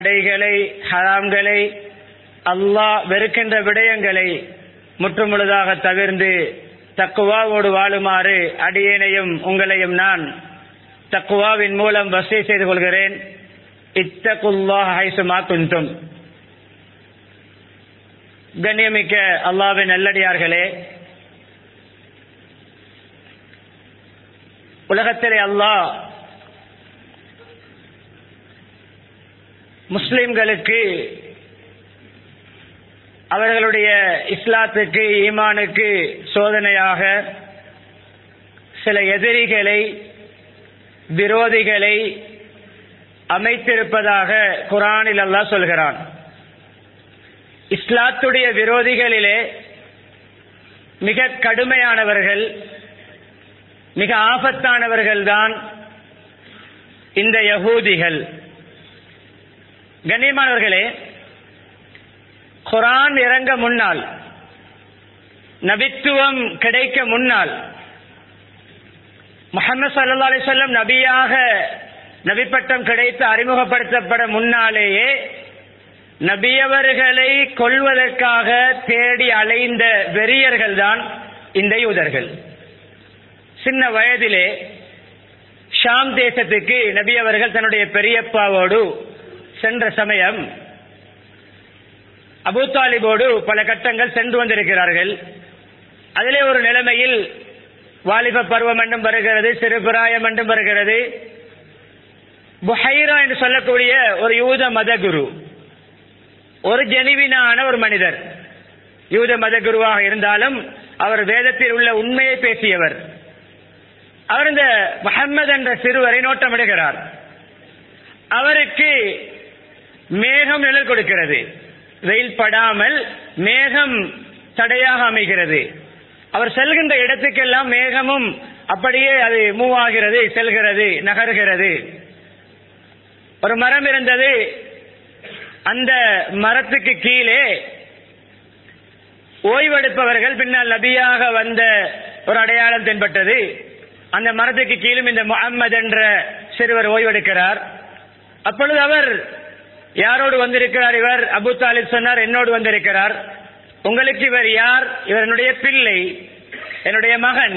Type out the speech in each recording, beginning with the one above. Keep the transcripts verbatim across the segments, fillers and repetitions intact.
தடைகளை, ஹராம்களை, அல்லாஹ் வெறுக்கின்ற விடயங்களை முற்றுமுழுதாக தவிர்ந்து தக்குவாவோடு வாழுமாறு அடியேனையும் உங்களையும் நான் தக்குவாவின் மூலம் வசிய செய்து கொள்கிறேன். இத்தகுல்லாஹ ஹைசுமா குன்தும். கண்ணியமிக்க அல்லாஹ்வின் நல்லடியார்களே, உலகத்திலே அல்லாஹ் முஸ்லிம்களுக்கு அவர்களுடைய இஸ்லாத்துக்கு, ஈமானுக்கு சோதனையாக சில எதிரிகளை, விரோதிகளை அமைத்திருப்பதாக குர்ஆனில் அல்லாஹ் சொல்கிறான். இஸ்லாத்துடைய விரோதிகளிலே மிக கடுமையானவர்கள், மிக ஆபத்தானவர்கள் தான் இந்த யஹூதிகள். கண்ணியமானவர்களே, குர்ஆன் இறங்க முன்னால், நபித்துவம் கிடைக்க முன்னால், முஹம்மது ஸல்லல்லாஹு அலைஹி வஸல்லம் நபியாக நபிப்பட்டம் கிடைத்து அறிமுகப்படுத்தப்பட முன்னாலேயே நபியவர்களை கொல்வதற்காக தேடி அலைந்த வெறியர்கள் தான் இந்த யூதர்கள். சின்ன வயதிலே ஷாம் தேசத்துக்கு நபியவர்கள் தன்னுடைய பெரியப்பாவோடு சென்ற சமயம் அபூ தாலிபோடு பல கட்டங்கள் சென்று வந்திருக்கிறார்கள். அதிலே ஒரு நிலைமையில் வாலிப பருவம் என்றும் வருகிறது, சிறு பிராயம் என்றும் வருகிறது. புஹைரா என்று சொல்லக்கூடிய ஒரு யூத மத குரு, ஒரு ஜெனிவினான ஒரு மனிதர், யூத மத குருவாக இருந்தாலும் அவர் வேதத்தில் உள்ள உண்மையை பேசியவர். அவர் இந்த முஹம்மது என்ற சிறுவரை நோட்டமிடுகிறார். அவருக்கு மேகம் நிழல் கொடுக்கிறது, வெயில் படாமல் மேகம் தடையாக அமைகிறது. அவர் செல்கின்ற இடத்துக்கெல்லாம் மேகமும் அப்படியே அது மூவ் ஆகிறது, செல்கிறது, நகர்கிறது. ஒரு மரம் இருந்தது, அந்த மரத்துக்கு கீழே ஓய்வெடுப்பவர்கள் பின்னால் நபியாக வந்த ஒரு அடையாளம் தென்பட்டது. அந்த மரத்துக்கு கீழும் இந்த முஹம்மது என்ற சிறுவர் ஓய்வெடுக்கிறார். அப்பொழுது அவர் யாரோடு வந்திருக்கிறார்? இவர் அபூ தாலிப் சொன்னார், என்னோடு வந்திருக்கிறார். உங்களுக்கு இவர் யார்? இவர் என்னுடைய பிள்ளை, என்னுடைய மகன்.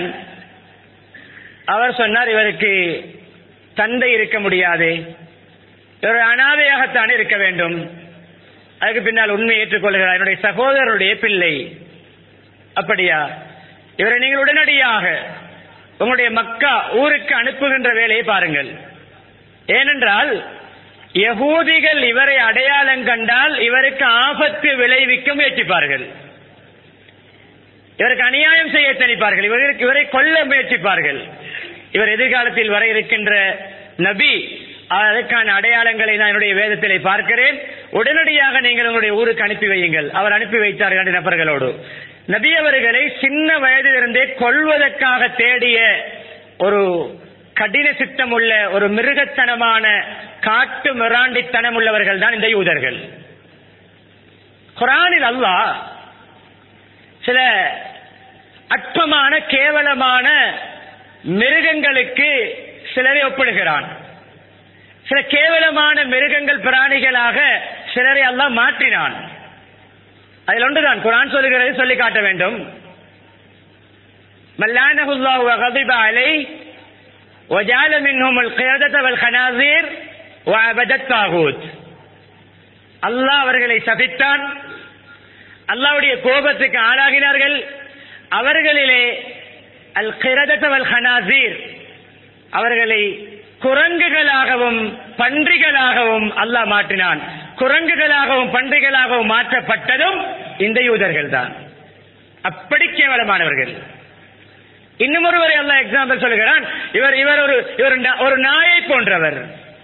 அவர் சொன்னார், இவருக்கு தந்தை இருக்க முடியாது, இவர் அனாதையாகத்தான் இருக்க வேண்டும். அதுக்கு பின்னால் உண்மையை ஏற்றுக்கொள்கிறார், என்னுடைய சகோதரருடைய பிள்ளை. அப்படியா? இவரை நீங்கள் உடனடியாக உங்களுடைய மக்கா ஊருக்கு அனுப்புகின்ற வேலையை பாருங்கள். ஏனென்றால் யகூதிகள் இவரை அடையாளம் கண்டால் இவருக்கு ஆபத்து விளைவிக்க முயற்சிப்பார்கள், இவருக்கு அநியாயம் செய்ய நினைப்பார்கள், இவருக்கு இவரை கொல்ல முயற்சிப்பார்கள். இவர் எதிர்காலத்தில் வர இருக்கின்ற நபி, அதற்கான அடையாளங்களை நான் என்னுடைய வேதத்திலே பார்க்கிறேன், உடனடியாக நீங்கள் உங்களுடைய ஊருக்கு அனுப்பி வையுங்கள். அவர் அனுப்பி வைத்தார் இரண்டு நபர்களோடு. நபி அவர்களை சின்ன வயதிலிருந்தே கொல்வதற்காக தேடிய ஒரு கடின சித்தம் உள்ள, ஒரு மிருகத்தனமான, காட்டு மிராண்டித்தனம் உள்ளவர்கள் தான் இந்த யூதர்கள். குர்ஆனில் அல்லாஹ் சில அற்பமான, கேவலமான மிருகங்களுக்கு சிலரை ஒப்பிடுகிறான். சில கேவலமான மிருகங்கள், பிராணிகளாக சிலரை அல்லாஹ் மாற்றினான். அதில் ஒன்றுதான் குர்ஆன் சொல்லுகிறது, சொல்லி காட்ட வேண்டும். மல்லானஹுல்லாஹு வ கதிப அலைஹி وجعل منهم القردة والخنازير وعبد الطاغوت. அல்லாஹ் அவர்களை சபித்தான், அல்லாஹ்வுடைய கோபத்துக்கு ஆளாகினார்கள். அவர்களிலே அல் கிரதத வல் ஹனாசீர், அவர்களை குரங்குகளாகவும் பன்றிகளாகவும் அல்லாஹ் மாற்றினான். குரங்குகளாகவும் பன்றிகளாகவும் மாற்றப்பட்டதும் இந்த யூதர்கள் தான். அப்படி கேவலமானவர்கள். இன்னும் ஒருவரை அல்லாஹ் எக்ஸாம்பிள் சொல்லுகிறான். இவர் இவர் ஒரு இவர் ஒரு நாயை போன்றவர்.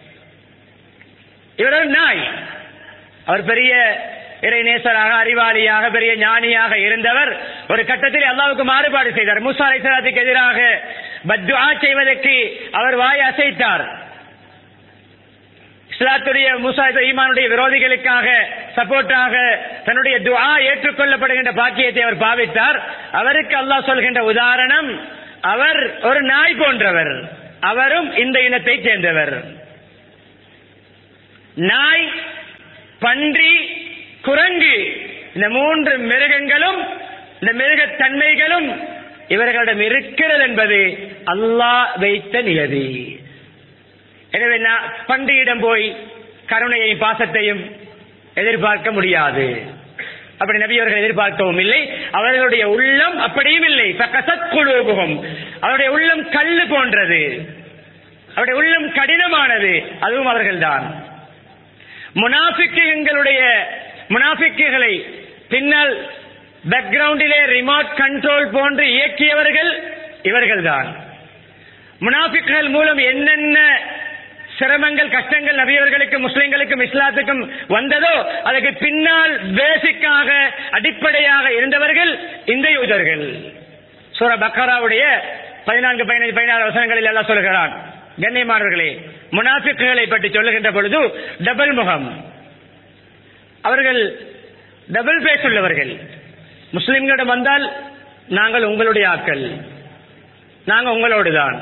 இவர் ஒரு நாய். அவர் பெரிய இறைநேசராக, அறிவாளியாக, பெரிய ஞானியாக இருந்தவர். ஒரு கட்டத்தில் அல்லாஹ்வுக்கு மாறுபாடு செய்தார். மூசா அலைஹிஸ்ஸலாத்துக்கு எதிராக பத்துஆ செய்வதற்கு அவர் வாய் அசைத்தார். இஸ்லாத்துடைய, மூசா ஈமானுடைய விரோதிகளுக்காக சப்போர்ட்டாக தன்னுடைய துஆ ஏற்றுக்கொள்ளப்படுகின்ற பாக்கியத்தை அவர் பாவித்தார். அவருக்கு அல்லாஹ் சொல்கின்ற உதாரணம், அவர் ஒரு நாய் போன்றவர், அவரும் இந்த இனத்தை சேர்ந்தவர். நாய் பன்றி, குரங்கு, இந்த மூன்று மிருகங்களும் இந்த மிருகத்தன்மைகளும் இவர்களிடம் இருக்கிறது என்பது அல்லாஹ் வைத்த நியதி. எனவே நான் பன்றியிடம் போய் கருணையையும் பாசத்தையும் எதிர்பார்க்க முடியாது. அப்படி நபி அவர்கள் எதிர்பார்க்கவும் இல்லை. அவர்களுடைய உள்ளம் அப்படியும் இல்லை. அவருடைய உள்ளம் கல்லு போன்றது, அவருடைய உள்ளம் கடினமானது. அதுவும் அவர்கள்தான். முனாஃபிக்குகளுடைய முனாஃபிக்குகளை பின்னால் பேக்ரவுண்டிலே ரிமோட் கண்ட்ரோல் போன்று இயக்கியவர்கள் இவர்கள்தான். முனாஃபிக்குகள் மூலம் என்னென்ன சிரமங்கள், கஷ்டங்கள் நபியவர்களுக்கு, முஸ்லிம்களுக்கும், இஸ்லாத்துக்கும் வந்ததோ அதுக்கு பின்னால் பேசிக்காக அடிப்படையாக இருந்தவர்கள் இந்த யூதர்கள். சூரா பக்கராவுடைய பதினான்கு பதினைந்து பதினாறு வசனங்களில் எல்லாம் சொல்கிறான். கண்ணியமானவர்களே, முனாஃபிக்குகளை பற்றி சொல்லுகின்ற பொழுது டபுள் முகம், அவர்கள் டபுள் பேஸ் உள்ளவர்கள். முஸ்லிம்களிடம் வந்தால் நாங்கள் உங்களுடைய ஆக்கள், நாங்கள் உங்களோடுதான்.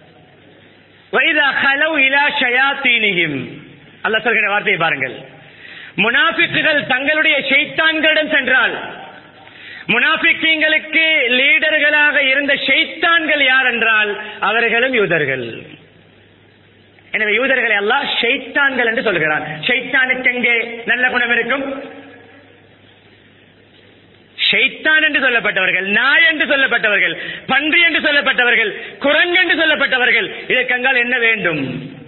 அல்லாஹ் சொல்கிற வார்த்தையை பாருங்கள். முனாஃபிக்குகள் தங்களுடைய ஷைத்தான்களிடம் சென்றால், முனாஃபிக்கீங்களுக்கு லீடர்களாக இருந்த ஷைத்தான்கள் யார் என்றால் அவர்களும் யூதர்கள். எனவே யூதர்களை அல்லாஹ் ஷைத்தான்கள் என்று சொல்கிறான். ஷைத்தானுக்கு எங்கே நல்ல குணம் இருக்கும்? ஷைத்தான் என்று சொல்லப்பட்டவர்கள், நாய் என்று சொல்லப்பட்டவர்கள், பன்றி என்று சொல்லப்பட்டவர்கள், குரங்கு என்று சொல்லப்பட்டவர்கள், இதற்கங்கால் என்ன வேண்டும்?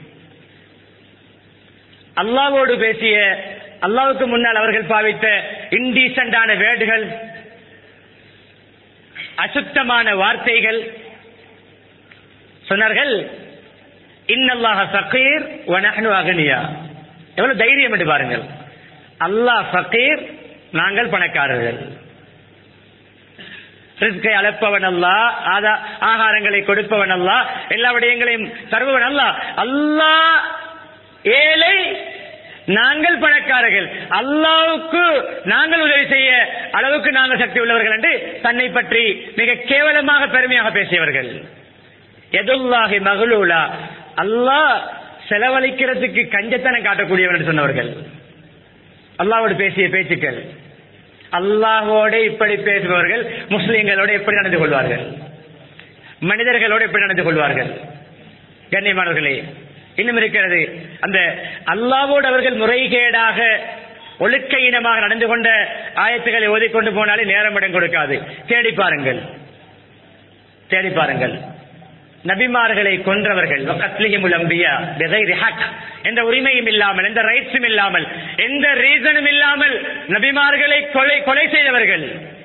அல்லாஹ்வோடு பேசிய, அல்லாஹ்வுக்கு முன்னால் அவர்கள் பாவித்த இன்டீசென்டான வேர்டுகள், அசுத்தமான வார்த்தைகள். சொன்னார்கள், இன்னல்லாஹ ஃபகீர் வ நஹ்னு அக்னியா. எவ்வளவு தைரியம் என்று பாருங்கள். அல்லாஹ் ஃபகீர், நாங்கள் பணக்காரர்கள். ரிஸ்கை அளப்பவன் அல்லாஹ், ஆகாரங்களை கொடுப்பவன் அல்லாஹ், எல்லா விடயங்களையும் தருபவன் அல்லாஹ். அல்லாஹ் ஏழை, நாங்கள் பணக்காரர்கள். அல்லாஹ்வுக்கு நாங்கள் உதவி செய்ய அளவுக்கு நாங்கள் சக்தி உள்ளவர்கள் என்று தன்னை பற்றி மிக கேவலமாக பெருமையாக பேசியவர்கள். யதுல்லாஹி மக்லூலா, அல்லாஹ் செலவழிக்கிறதுக்கு கஞ்சத்தனம் காட்டக்கூடியவன் என்று சொன்னவர்கள். அல்லாஹ்வோடு பேசிய பேச்சுக்கள். அல்லாஹ்வோடு இப்படி பேசுபவர்கள் முஸ்லிம்களோடு எப்படி நடந்து கொள்வார்கள்? மனிதர்களோடு எப்படி நடந்து கொள்வார்கள்? கண்ணியமானவர்களே, இன்னும் இருக்கிறது. அந்த அல்லாஹ்வோடு அவர்கள் முறைகேடாக ஒழுக்கையினமாக நடந்து கொண்ட ஆயத்துக்களை ஓதிக்கொண்டு போனாலே நேரம் இடம் கொடுக்காது. தேடி பாருங்கள், தேடி பாருங்கள். நபிமார்களை கொன்றவர்கள், எந்த உரிமையும் இல்லாமல், எந்த ரைட்ஸும் இல்லாமல், எந்த ரீசனும் இல்லாமல் நபிமார்களை கொலை கொலை செய்தவர்கள்.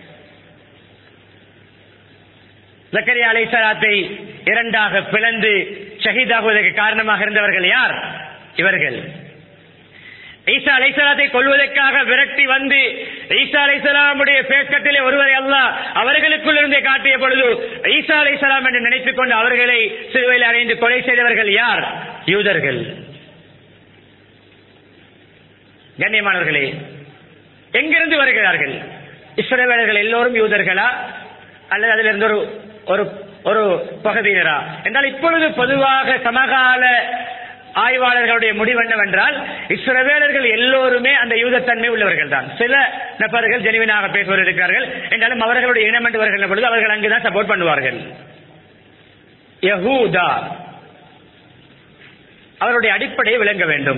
ஜக்கரியா அலைஹிஸ்ஸலாத்தை இரண்டாக பிளந்து ஷஹீதாகுவதற்கு காரணமாக இருந்தவர்கள் யார்? இவர்கள். ஈசா அலைஹிஸ்ஸலாத்தை கொல்வதற்காக விரட்டி வந்து ஈசா அலைஹிஸ்ஸலாமுடைய பேஸ்கட்டிலே ஒருவரை அல்லாஹ் அவர்களுக்குள் இருந்தே காட்டிய பொழுது ஈசா அலைஹிஸ்ஸலாம் என்று நினைத்துக் கொண்டு அவர்களை சிலுவையில் அறைந்து கொலை செய்தவர்கள் யார்? யூதர்கள். கண்ணியமானவர்களே, எங்கிருந்து வருகிறார்கள்? இஸ்ரவேலர்கள் எல்லோரும் யூதர்களா அல்லது அதிலிருந்து ஒரு ஒரு பகுதியினரா என்றால், இப்பொழுது பொதுவாக சமகால ஆய்வாளர்களுடைய முடிவு என்னவென்றால், இஸ்ரவேலர்கள் எல்லோருமே அந்த யூதத்தன்மை உள்ளவர்கள் தான். சில நபர்கள் ஜெனுவினாக பேசுவர் இருக்கிறார்கள் என்றாலும் அவர்களுடைய இனம் என்று வருகின்ற பொழுது அவர்கள் அங்குதான் சப்போர்ட் பண்ணுவார்கள். யஹூதா, அவருடைய அடிப்படையை விளங்க வேண்டும்.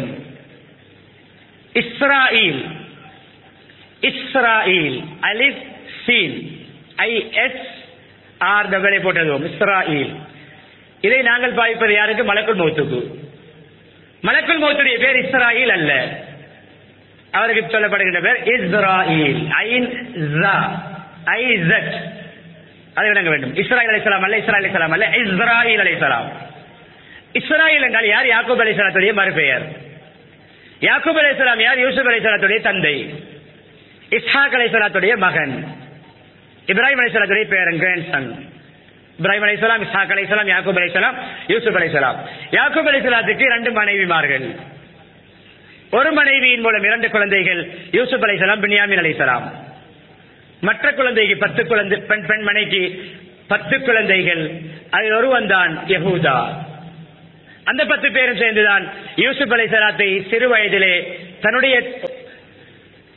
இஸ்ராயில், இஸ்ராயில் அலிஃப் scene I S R W போட்டதும் இஸ்ராயில். இதை நாங்கள் பாவிப்பது யாருக்கு? மலக்குல் மௌத்துக்கு. மலக்குல் மௌத்துடைய பேர் இஸ்ராயில் அல்ல, அவருக்கு சொல்லப்படுகின்ற பேர் இஸ்ராயில். ஐன் ஜா ஐசட், அதை விளங்க வேண்டும். இஸ்ராயில் அலைஹிஸ்ஸலாம் அல்ல, இஸ்ராயில் அலைஹிஸ்ஸலாம் அல்ல, இஸ்ராயில் அலைஹிஸ்ஸலாம். இஸ்ராயில் என்றால் யார்? யாக்கூப் அலைஹிஸ்ஸலாத்துடைய மறுபெயர். யாக்கூப் அலைஹிஸ்ஸலாம் யார்? யூசுப் அலைஹிஸ்ஸலாத்துடைய தந்தை. இஸ்ஹாக் அலைஹிஸ்ஸலாத்துடைய மகன். இப்ராஹிம் அலைஹிஸ்ஸலாத்துடைய பேரன், கிராண்ட்சன். இப்ராஹிம் அலைஹிஸ்ஸலாம், இஸ்ஹாக் அலைஹிஸ்ஸலாம், யாக்கூப் அலைஹிஸ்ஸலாம், யூசுப் அலைஹிஸ்ஸலாம். யாக்கூப் அலைஹிஸ்ஸலாத்துக்கு இரண்டு மனைவிமார்கள். ஒரு மனைவியின் மூலம் இரண்டு குழந்தைகள், யூசுப் அலைஹிஸ்ஸலாம், பின்யாமின் அலைஹிஸ்ஸலாம். மற்ற குழந்தைக்கு பத்து குழந்தை, பெண் பெண் மனைக்கு பத்து குழந்தைகள். அதில் ஒருவன் தான் யஹூதா. அந்த பத்து பேரும் சேர்ந்துதான் யூசுப் அலைஹிஸ்ஸலாத்தை சிறு வயதிலே தன்னுடைய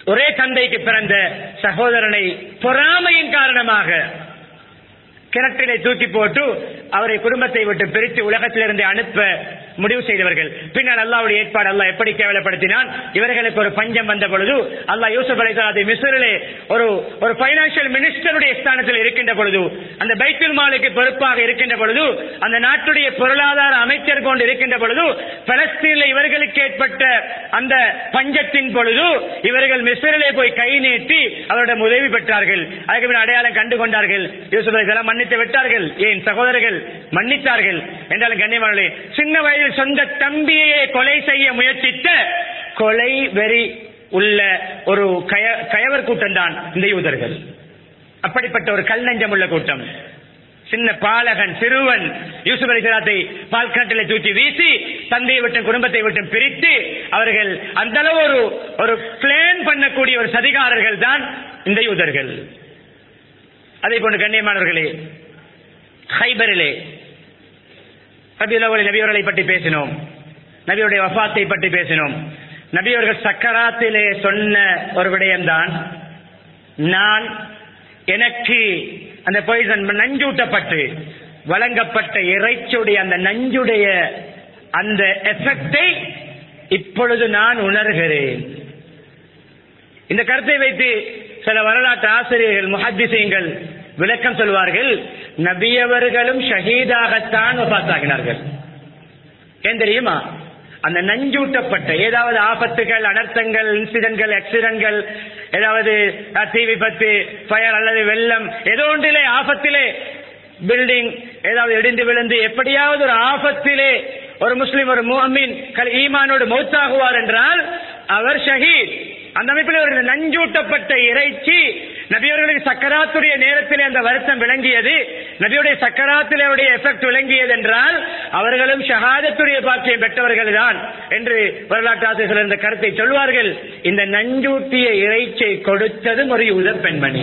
ஒரே தந்தைக்கு பிறந்த சகோதரனை பொறாமையின் காரணமாக கிணற்றிலே தூக்கி போட்டு அவரை குடும்பத்தை விட்டு பிரித்து உலகத்திலிருந்து அனுப்ப முடிவு செய்தவர்கள். பின்னர் அல்லாஹ்வுடைய ஏற்பாடு அல்லாஹ் எப்படி கேவலப்படுத்தினான். இவர்களுக்கு ஒரு பஞ்சம் வந்த பொழுது அல்லாஹ் யூசுப் அலைஹிஸ்ஸலாம் மிஸ்ரிலே ஒரு ஒரு பைனான்சியல் மினிஸ்டருடைய ஸ்தானத்தில் இருக்கின்ற பொழுது, அந்த பைத்துல் மாலுக்கு பொறுப்பாக இருக்கின்ற பொழுது, அந்த நாட்டுடைய பொருளாதார அமைச்சர் கொண்டு இருக்கின்ற பொழுது, பலஸ்தீனில் இவர்களுக்கு ஏற்பட்ட அந்த பஞ்சத்தின் பொழுது இவர்கள் மிஸ்ரிலே போய் கை நீட்டி அவரிடம் உதவி பெற்றார்கள். அதுக்கு பின் அடையாளம் கண்டு கொண்டார்கள். யூசுப் அலைஹிஸ்ஸலாம் மன்னித்து விட்டார்கள். ஏன் சகோதரர்கள் மன்னித்தார்கள் என்றாலும் கண்ணியமானவர்களே, சின்ன வயதில் சொந்த தம்பியை கொலை செய்ய முயற்சித்த கொலை வெறி உள்ள ஒரு கயவர் கூட்டம் தான் இந்த யூதர்கள். அப்படிப்பட்ட ஒரு கல் நெஞ்சம் உள்ள கூட்டம். சின்ன பாலகன் சிறுவன் யூசுப் அலைஹிஸ்ஸலாத்தை பால்காட்டிலே தூக்கி வீசி தந்தையை விட்டு குடும்பத்தை விட்டு பிரித்து அவர்கள் அந்த அளவு ஒரு ஒரு பிளான் பண்ணக்கூடிய ஒரு சதிகாரர்கள் தான் இந்த யூதர்கள். அதே போன்று கண்ணியமானவர்களே, ஹைபரிலே ரபியுல் அவ்வல் நபி அவர்களை பற்றி பேசினோம். நபியுடைய வஃபாத்தை பற்றி பேசினோம். நபி அவர்கள் சக்கராத்திலே சொன்ன ஒரு விடயம்தான், நான் எனக்கு அந்த பாய்சன் நஞ்சூட்டப்பட்டு வழங்கப்பட்ட இறைச்சியுடைய அந்த நஞ்சுடைய அந்த எஃபெக்டை இப்பொழுது நான் உணர்கிறேன். இந்த கருத்தை வைத்து சில வரலாற்று ஆசிரியர்கள் முஹத்திஸீன்கள் விளக்கம் சொல்வார்கள். நபியவர்களும் ஷஹீதாகத்தான் வஃபாத்தாகினார்கள். ஏன் தெரியுமா? அந்த நஞ்சூட்டப்பட்ட ஏதாவது ஆபத்துகள், அனர்த்தங்கள், இன்சிடென்ட்கள், ஆக்சிடென்ட்கள், ஏதாவது தீ விபத்து, ஃபயர் அல்லது வெள்ளம், ஏதோ ஒன்றிலே ஆபத்திலே பில்டிங் ஏதாவது இடிந்து விழுந்து எப்படியாவது ஒரு ஆபத்திலே ஒரு முஸ்லிம் ஒரு முஃமின் ஈமானோடு மௌத்தாகுவார் என்றால் அவர் ஷஹீத். அந்த அமைப்பில் ஒரு நஞ்சூட்டப்பட்ட இறைச்சி நபியவர்களுக்கு சக்கராத்துடைய நேரத்திலே அந்த வருத்தம் விளங்கியது, நபியுடைய சக்கராத்திலே எஃபெக்ட் விளங்கியது என்றால் அவர்களும் ஷஹாதத்துடைய பாக்கியம் பெற்றவர்கள் தான் என்று வரலாற்று ஆசிரியர்கள் இந்த கருத்தை சொல்வார்கள். இந்த நஞ்சூட்டிய இறைச்சியை கொடுத்ததும் ஒரு யூத பெண்மணி.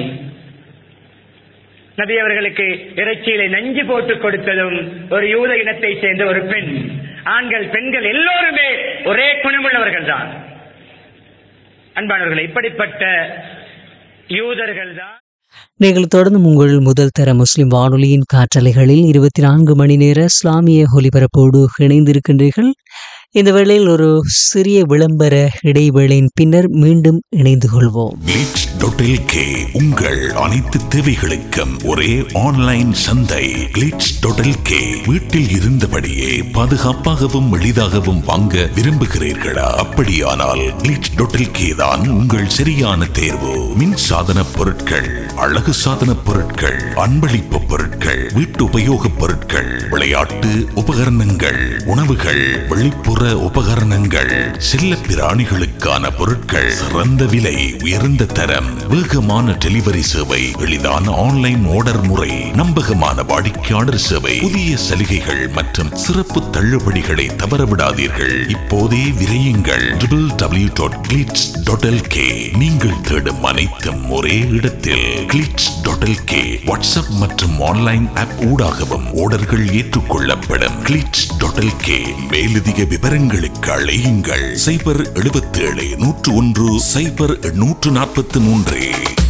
நபி அவர்களுக்கு இறைச்சியிலே நஞ்சு போட்டு கொடுத்ததும் ஒரு யூத இனத்தை சேர்ந்த ஒரு பெண். ஆண்கள் பெண்கள் எல்லோருமே ஒரே குணமுள்ளவர்கள் தான். அன்பானவர்கள், இப்படிப்பட்ட யூதர்கள் தான். நீங்கள் தொடர்ந்து உங்கள் முதல் தர முஸ்லிம் வானொலியின் காற்றலைகளில் இருபத்தி நான்கு மணி நேர இஸ்லாமிய ஒலிபரப்போடு இணைந்திருக்கின்றீர்கள். இந்த வேளையில் ஒரு சிறிய விளம்பர இடைவேளையின் பின்னர் மீண்டும் இணைந்து கொள்வோம். கிளிட்ஸ் டாட் எல் கே உங்கள் அனைத்து தேவைகளுக்கும் ஒரே ஆன்லைன் சந்தை. கிளிட்ஸ் டாட் எல் கே வீட்டில் இருந்தபடியே பாதுகாப்பாகவும் எளிதாகவும் வாங்க விரும்புகிறீர்களா? அப்படியானால் கிளிட்ஸ் டாட் எல் கே தான் உங்கள் சரியான தேர்வு. மின் சாதன பொருட்கள், அழகு சாதன பொருட்கள், அன்பளிப்பு பொருட்கள், வீட்டு உபயோக பொருட்கள், விளையாட்டு உபகரணங்கள், உணவுகள், வெளிப்புற உபகரணங்கள், செல்ல பிராணிகளுக்கான பொருட்கள், சிறந்த விலை, உயர்ந்த தரம், வேகமான டெலிவரி சேவை, எளிதான ஆன்லைன் ஆர்டர் முறை, நம்பகமான வாடிக்கையாளர் சேவை, புதிய சலுகைகள் மற்றும் சிறப்பு தள்ளுபடிகளை தவறவிடாதீர்கள். இப்போதே விரையுங்கள். W W W dot glitz dot L K. நீங்கள் தேடும் அனைத்தும் ஒரே இடத்தில். Glitz dot L K WhatsApp மற்றும் ஆன்லைன் ஆப் ஊடாகவும் ஆர்டர்கள் ஏற்றுக்கொள்ளப்படும். Glitz dot L K. மேலதிக விவரங்களுக்கு அழையுங்கள். சைபர் எழுபத்தி ஏழு நூற்று ஒன்று சைபர் நூற்று நாற்பத்தி மூன்று.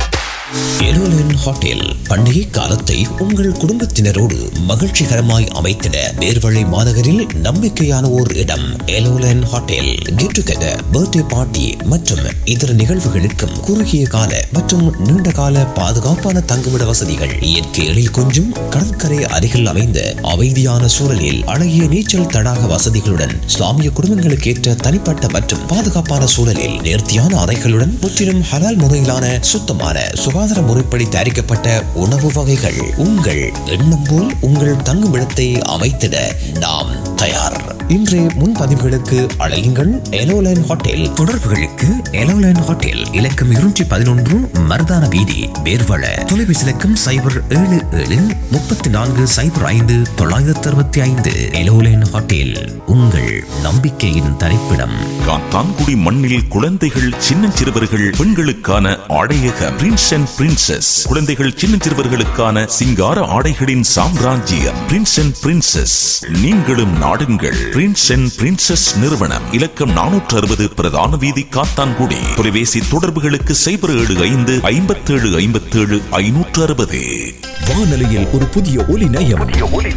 எலோலன் ஹோட்டல் பண்டிகை காலத்தை உங்கள் குடும்பத்தினரோடு மகிழ்ச்சிகரமாய் அமைத்திட நேர்வழி மாநகரில் நம்பிக்கையான ஓர் இடம். எலோலன் hotel get together, birthday party மற்றும் இதர நிகழ்வுகளுக்கும் குறுகிய கால மற்றும் நீண்ட கால பாதுகாப்பான தங்குமிட வசதிகள், இயற்கை எழில் கொஞ்சும் கடற்கரை அருகில் அமைந்த அமைதியான சூழலில் அழகிய நீச்சல் தடாக வசதிகளுடன், இஸ்லாமிய குடும்பங்களுக்கு ஏற்ற தனிப்பட்ட மற்றும் பாதுகாப்பான சூழலில் நேர்த்தியான அறைகளுடன், முற்றிலும் ஹலால் முறையிலான சுத்தமான சுகாதார முறைப்படி தயாரிக்கப்பட்ட உணவு வகைகள். உங்கள் எண்ணம் போல் உங்கள் தங்குமிடத்தை அமைத்திட நாம் தயார். இன்றைய முன்பதிவுகளுக்கு அழையுங்கள். எலோலைன் ஹோட்டல். தொடர்புகளுக்கு எலோலைன் ஹோட்டல் இலக்கம் இருநூற்றி பதினொன்று மருதான வீதி, வேர்வள. தொலைபேசி இலக்கம் சைபர் ஏழு ஏழு முப்பத்தி நான்கு சைபர் ஐந்து தொள்ளாயிரத்தி அறுபத்தி ஐந்து. எலோலைன் ஹோட்டல், உங்கள் நம்பிக்கையின் தரிப்பிடம். காத்தான்குடி மண்ணில் குழந்தைகள், சின்னஞ்சிறுவர்கள், பெண்களுக்கான ஆடையக பிரின்ஸ் அண்ட் அண்ட் பிரின்சஸ், குழந்தைகள் சின்ன சிறுவர்களுக்கான சிங்கார ஆடைகளின் சாம்ராஜ்யம் பிரின்ஸ் அண்ட் பிரின்சஸ். நீங்களும் நாடுங்கள் பிரின்ஸ் அண்ட் பிரின்சஸ் நிறுவனம். இலக்கம் நானூற்று அறுபது பிரதான வீதி, காத்தான்குடி. தொலைபேசி தொடர்புகளுக்கு சைபர் ஏழு ஐந்து ஐம்பத்தேழு ஐம்பத்தேழு ஐநூற்று அறுபது. வானொலியில் ஒரு புதிய ஒலி நயம்,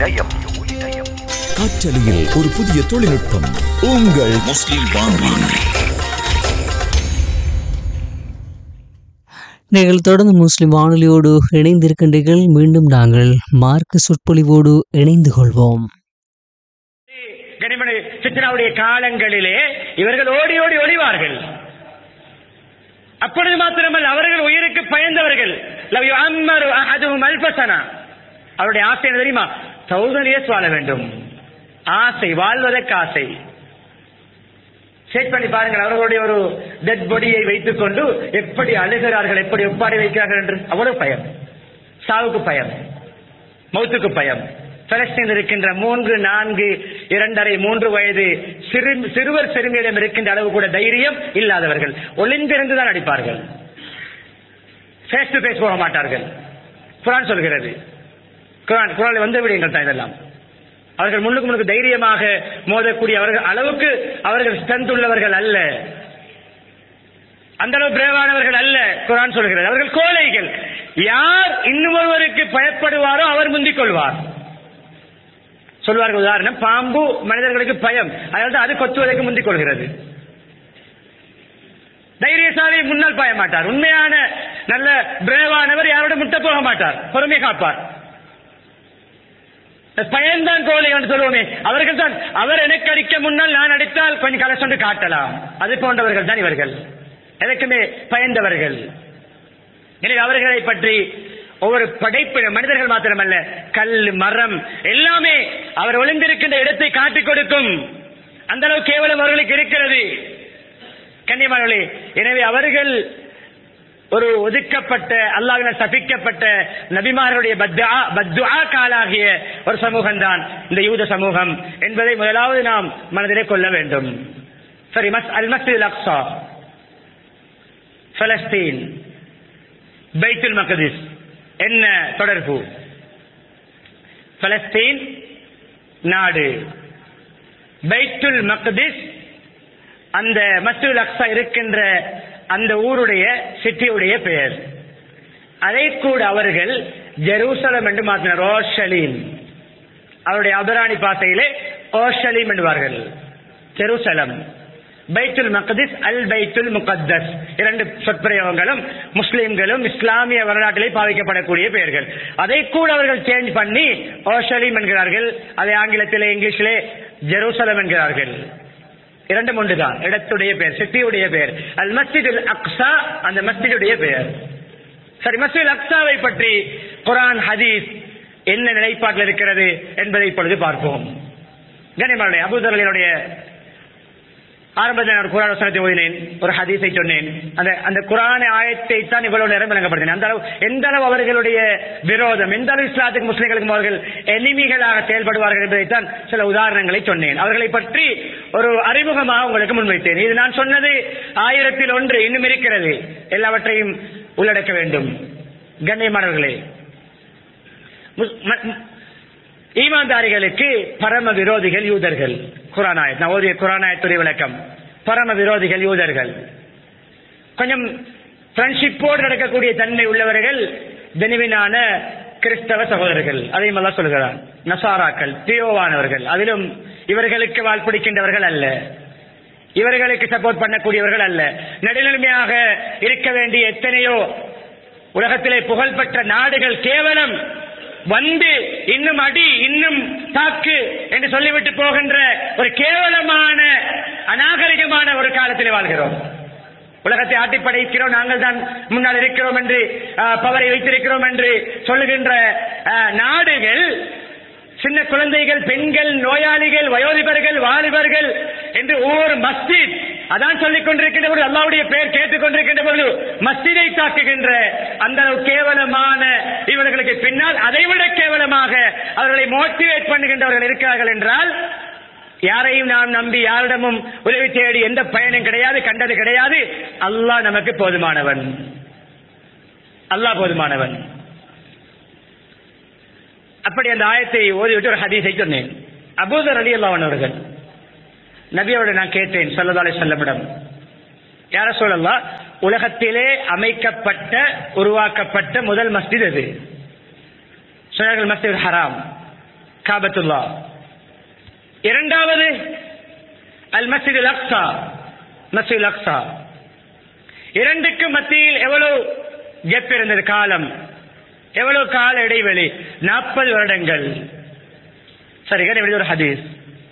காற்றலையில் ஒரு புதிய தொழில்நுட்பம். உங்கள் முஸ்லிம் வானொலி. நீங்கள் தொடர்ந்து முஸ்லிம் வானொலியோடு இணைந்திருக்கின்றீர்கள். மீண்டும் நாங்கள் மார்க்க சொற்பொழிவோடு இணைந்து கொள்வோம். கனிமணி ஃபித்னாவுடைய காலங்களிலே இவர்கள் ஓடி ஓடி ஒளிவார்கள். அப்பொழுது மாத்திரமல்ல, அவர்கள் உயிருக்கு பயந்தவர்கள். அவருடைய ஆசை என்ன தெரியுமா? தௌசண்ட் இயர்ஸ் வாழ வேண்டும். ஆசை, வாழ்வதற்கு ஆசை. செக் பண்ணி பாருங்கள், அவர்களுடைய ஒரு டெட் பாடியை வைத்துக் கொண்டு எப்படி அழுகிறார்கள், எப்படி ஒப்பாடி வைக்கிறார்கள் என்று. அவ்வளவு பயம், சாவுக்கு பயம், மௌத்துக்கு பயம். பலஸ்தீனில் இருக்கின்ற மூன்று நான்கு இரண்டரை மூன்று வயது சிறு சிறுவர் சிறுமியிடம் இருக்கின்ற அளவு கூட தைரியம் இல்லாதவர்கள். ஒளிந்திருந்துதான் அடிப்பார்கள், ஃபேஸ் டு ஃபேஸ் போக மாட்டார்கள். குர்ஆன் சொல்கிறது. குர்ஆன் குர்ஆனில் வந்து விடுங்கள் தான் இதெல்லாம். அவர்கள் முன்னுக்கு முன்னுக்கு தைரியமாக மோதக்கூடிய அவர்கள் அளவுக்கு அவர்கள் ஸ்ட்ரென்த் உள்ளவர்கள் அல்ல, அந்த அளவு பிரேவானவர்கள் அல்ல. குர்ஆன் சொல்கிறது அவர்கள் கோழைகள். யார் இன்னும் ஒருவருக்கு பயப்படுவாரோ அவர் முந்திக் கொள்வார். சொல்வார்கள், உதாரணம், பாம்பு மனிதர்களுக்கு பயம், அதாவது அது கொத்துவதற்கு முந்திக் கொள்கிறது. தைரியசாலி முன்னால் பாய மாட்டார். உண்மையான நல்ல பிரேவானவர் யாரோட முட்ட போக மாட்டார், பொறுமை காப்பார். பயன்தான் கோழை என்று சொல்லுவோமே, அவர்கள் தான். அவர் எனக்கு அடிக்க முன்னால் நான் அடித்தால் கொஞ்சம் கலசொன்று காட்டலாம், அது போன்றவர்கள் தான் இவர்கள். எதற்குமே பயந்தவர்கள். எனவே அவர்களை பற்றி ஒவ்வொரு படைப்பு மனிதர்கள் மாத்திரமல்ல, கல் மரம் எல்லாமே அவர் ஒளிந்திருக்கின்ற இடத்தை காட்டிக் கொடுக்கும். அந்த அளவு கேவலம் அவர்களுக்கு இருக்கிறது கண்ணியமானவர்களே. எனவே அவர்கள் ஒரு ஒதுக்கப்பட்ட, அல்லாஹ்வினால் சபிக்கப்பட்ட நபிமார்களுடைய பத்துஆ காலாகிய ஒரு சமூகம் தான் இந்த யூத சமூகம் என்பதை முதலாவது நாம் மனதிலே கொள்ள வேண்டும். சரி, அல் மஸ்ஜிதுல் அக்ஸா, பலஸ்தீன், பைத்துல் மக்திஸ் என்ன தொடர்பு? பலஸ்தீன் நாடு, பைத்துல் மக்திஸ் அந்த மஸ்ஜிதுல் அக்ஸா இருக்கின்ற அந்த ஊருடைய சிட்டியுடைய பெயர். அதை கூட அவர்கள் ஜெருசலம் என்று மாற்றினார், ஓர்ஷலீம். அவருடைய அபராணி பாசையிலே ஓர்ஷலீம் என்பார்கள், ஜெருசலம். பைத்துல் மக்திஸ், அல் பைத்துல் முகத்தஸ், இரண்டு சொற்பிரயோகங்களும் முஸ்லிம்களும் இஸ்லாமிய வரலாற்றிலே பாவிக்கப்படக்கூடிய பெயர்கள். அதை கூட அவர்கள் சேஞ்ச் பண்ணி ஓர்ஷலீம் என்கிறார்கள். அதை ஆங்கிலத்திலே இங்கிலீஷிலே ஜெருசலம் என்கிறார்கள். இரண்டும் ஒன்றுதான், இடத்துடைய பெயர், சிட்டியுடைய பெயர். அல் மஸ்ஜிதுல் அக்ஸா அந்த மஸ்ஜிதுடைய பெயர். சரி, மஸ்ஜிதுல் அக்ஸாவை பற்றி குர்ஆன் ஹதீஸ் என்ன நிலைப்பாட்டில் இருக்கிறது என்பதை இப்பொழுது பார்ப்போம். கண்ணியமானவர்களே, அபூ தர்ரலினுடைய ஆரம்பத்தில் ஒரு குர்ஆன் வசனத்தை ஓதினேன், ஒரு ஹதீஸை சொன்னேன். அந்த அந்த குர்ஆன் ஆயத்தை தான் இவ்வளவு நேரம் விளங்கப்படுத்தினேன். அந்த அளவு எந்த அளவு அவர்களுடைய விரோதம், எந்த அளவு இஸ்லாத்துக்கு முஸ்லிம்களுக்கும் அவர்கள் எனிமிகளாக செயல்படுவார்கள் என்பதைத்தான் சில உதாரணங்களை சொன்னேன். அவர்களை பற்றி ஒரு அறிமுகமாக உங்களுக்கு முன்வைத்தேன். இது நான் சொன்னது ஆயிரத்தில் ஒன்று, இன்னும் இருக்கிறது, எல்லாவற்றையும் உள்ளடக்க வேண்டும். கண்ணியமானவர்களே, ஈமான்தாரிகளுக்கு பரம விரோதிகள் யூதர்கள். குர்ஆன் ஆயத், நான் ஓதிய குர்ஆன் ஆயத்துடைய விளக்கம். பரம விரோதிகள் யூதர்கள். கொஞ்சம் ஃப்ரெண்ட்ஷிப்போடு நடக்கக்கூடிய தன்மை உள்ளவர்கள் ஜெனுவினான கிறிஸ்தவ சகோதரர்கள். அதையும் அல்லாஹ் சொல்கிறார். நசாராக்கள் தியோவானவர்கள், அதிலும் இவர்களுக்கு வாழ் பிடிக்கின்றவர்கள் அல்ல, இவர்களுக்கு சப்போர்ட் பண்ணக்கூடியவர்கள் அல்ல. நடுநிலைமையாக இருக்க வேண்டிய எத்தனையோ உலகத்திலே புகழ்பெற்ற நாடுகள் கேவலம் வந்து இன்னும் அடி இன்னும் தாக்கு என்று சொல்லிவிட்டு போகின்ற ஒரு கேவலமான அநாகரிகமான ஒரு காலத்தில் வாழ்கிறோம். உலகத்தை ஆட்டி படைக்கிறோம், நாங்கள் தான் முன்னால் இருக்கிறோம் என்று, பவரை வைத்திருக்கிறோம் என்று சொல்லுகின்ற நாடுகள், சின்ன குழந்தைகள், பெண்கள், நோயாளிகள், வயோதிபர்கள், வாலிபர்கள் என்று ஒவ்வொரு மஸ்ஜித் அதான் சொல்லிக் கொண்டிருக்கின்ற பொழுது, அல்லாஹ்வுடைய பெயர் கேட்டுக் கொண்டிருக்கின்ற பொழுது மஸ்ஜிதை தாக்குகின்ற அந்த அளவு கேவலமான இவர்களுக்கு பின்னால் அதைவிட கேவலமாக அவர்களை மோட்டிவேட் பண்ணுகின்றவர்கள் இருக்கிறார்கள் என்றால், யாரையும் நாம் நம்பி யாரிடமும் உதவி தேடி எந்த பயனும் கிடையாது, கண்டது கிடையாது. அல்லாஹ் நமக்கு போதுமானவன். அல்லாஹ் போதுமானவன். அப்படி அந்த ஆயத்தை ஓதிவிட்டு ஒரு ஹதீஸை சொன்னேன். அபூதர் ரலியல்லாஹு அன்ஹு அவர்கள் நபியோடு நான் கேட்டேன் ஸல்லல்லாஹு அலைஹி வஸல்லம், யா ரசூலல்லாஹ், உலகத்திலே அமைக்கப்பட்ட உருவாக்கப்பட்ட முதல் மஸ்ஜித் அது. சொன்னார்கள் மஸ்ஜிதுல் ஹராம், காபத்துல்லாஹ். இரண்டாவது அல் மஸ்ஜிதுல் அக்ஸா, மஸ்ஜிதுல் அக்ஸா. இரண்டுக்கு மத்தியில் எவ்வளவு கேப் இருந்தது, காலம் எவ்வளவு கால இடைவெளி? நாற்பது வருடங்கள். சரிங்க, ஒரு ஹதீஸ்.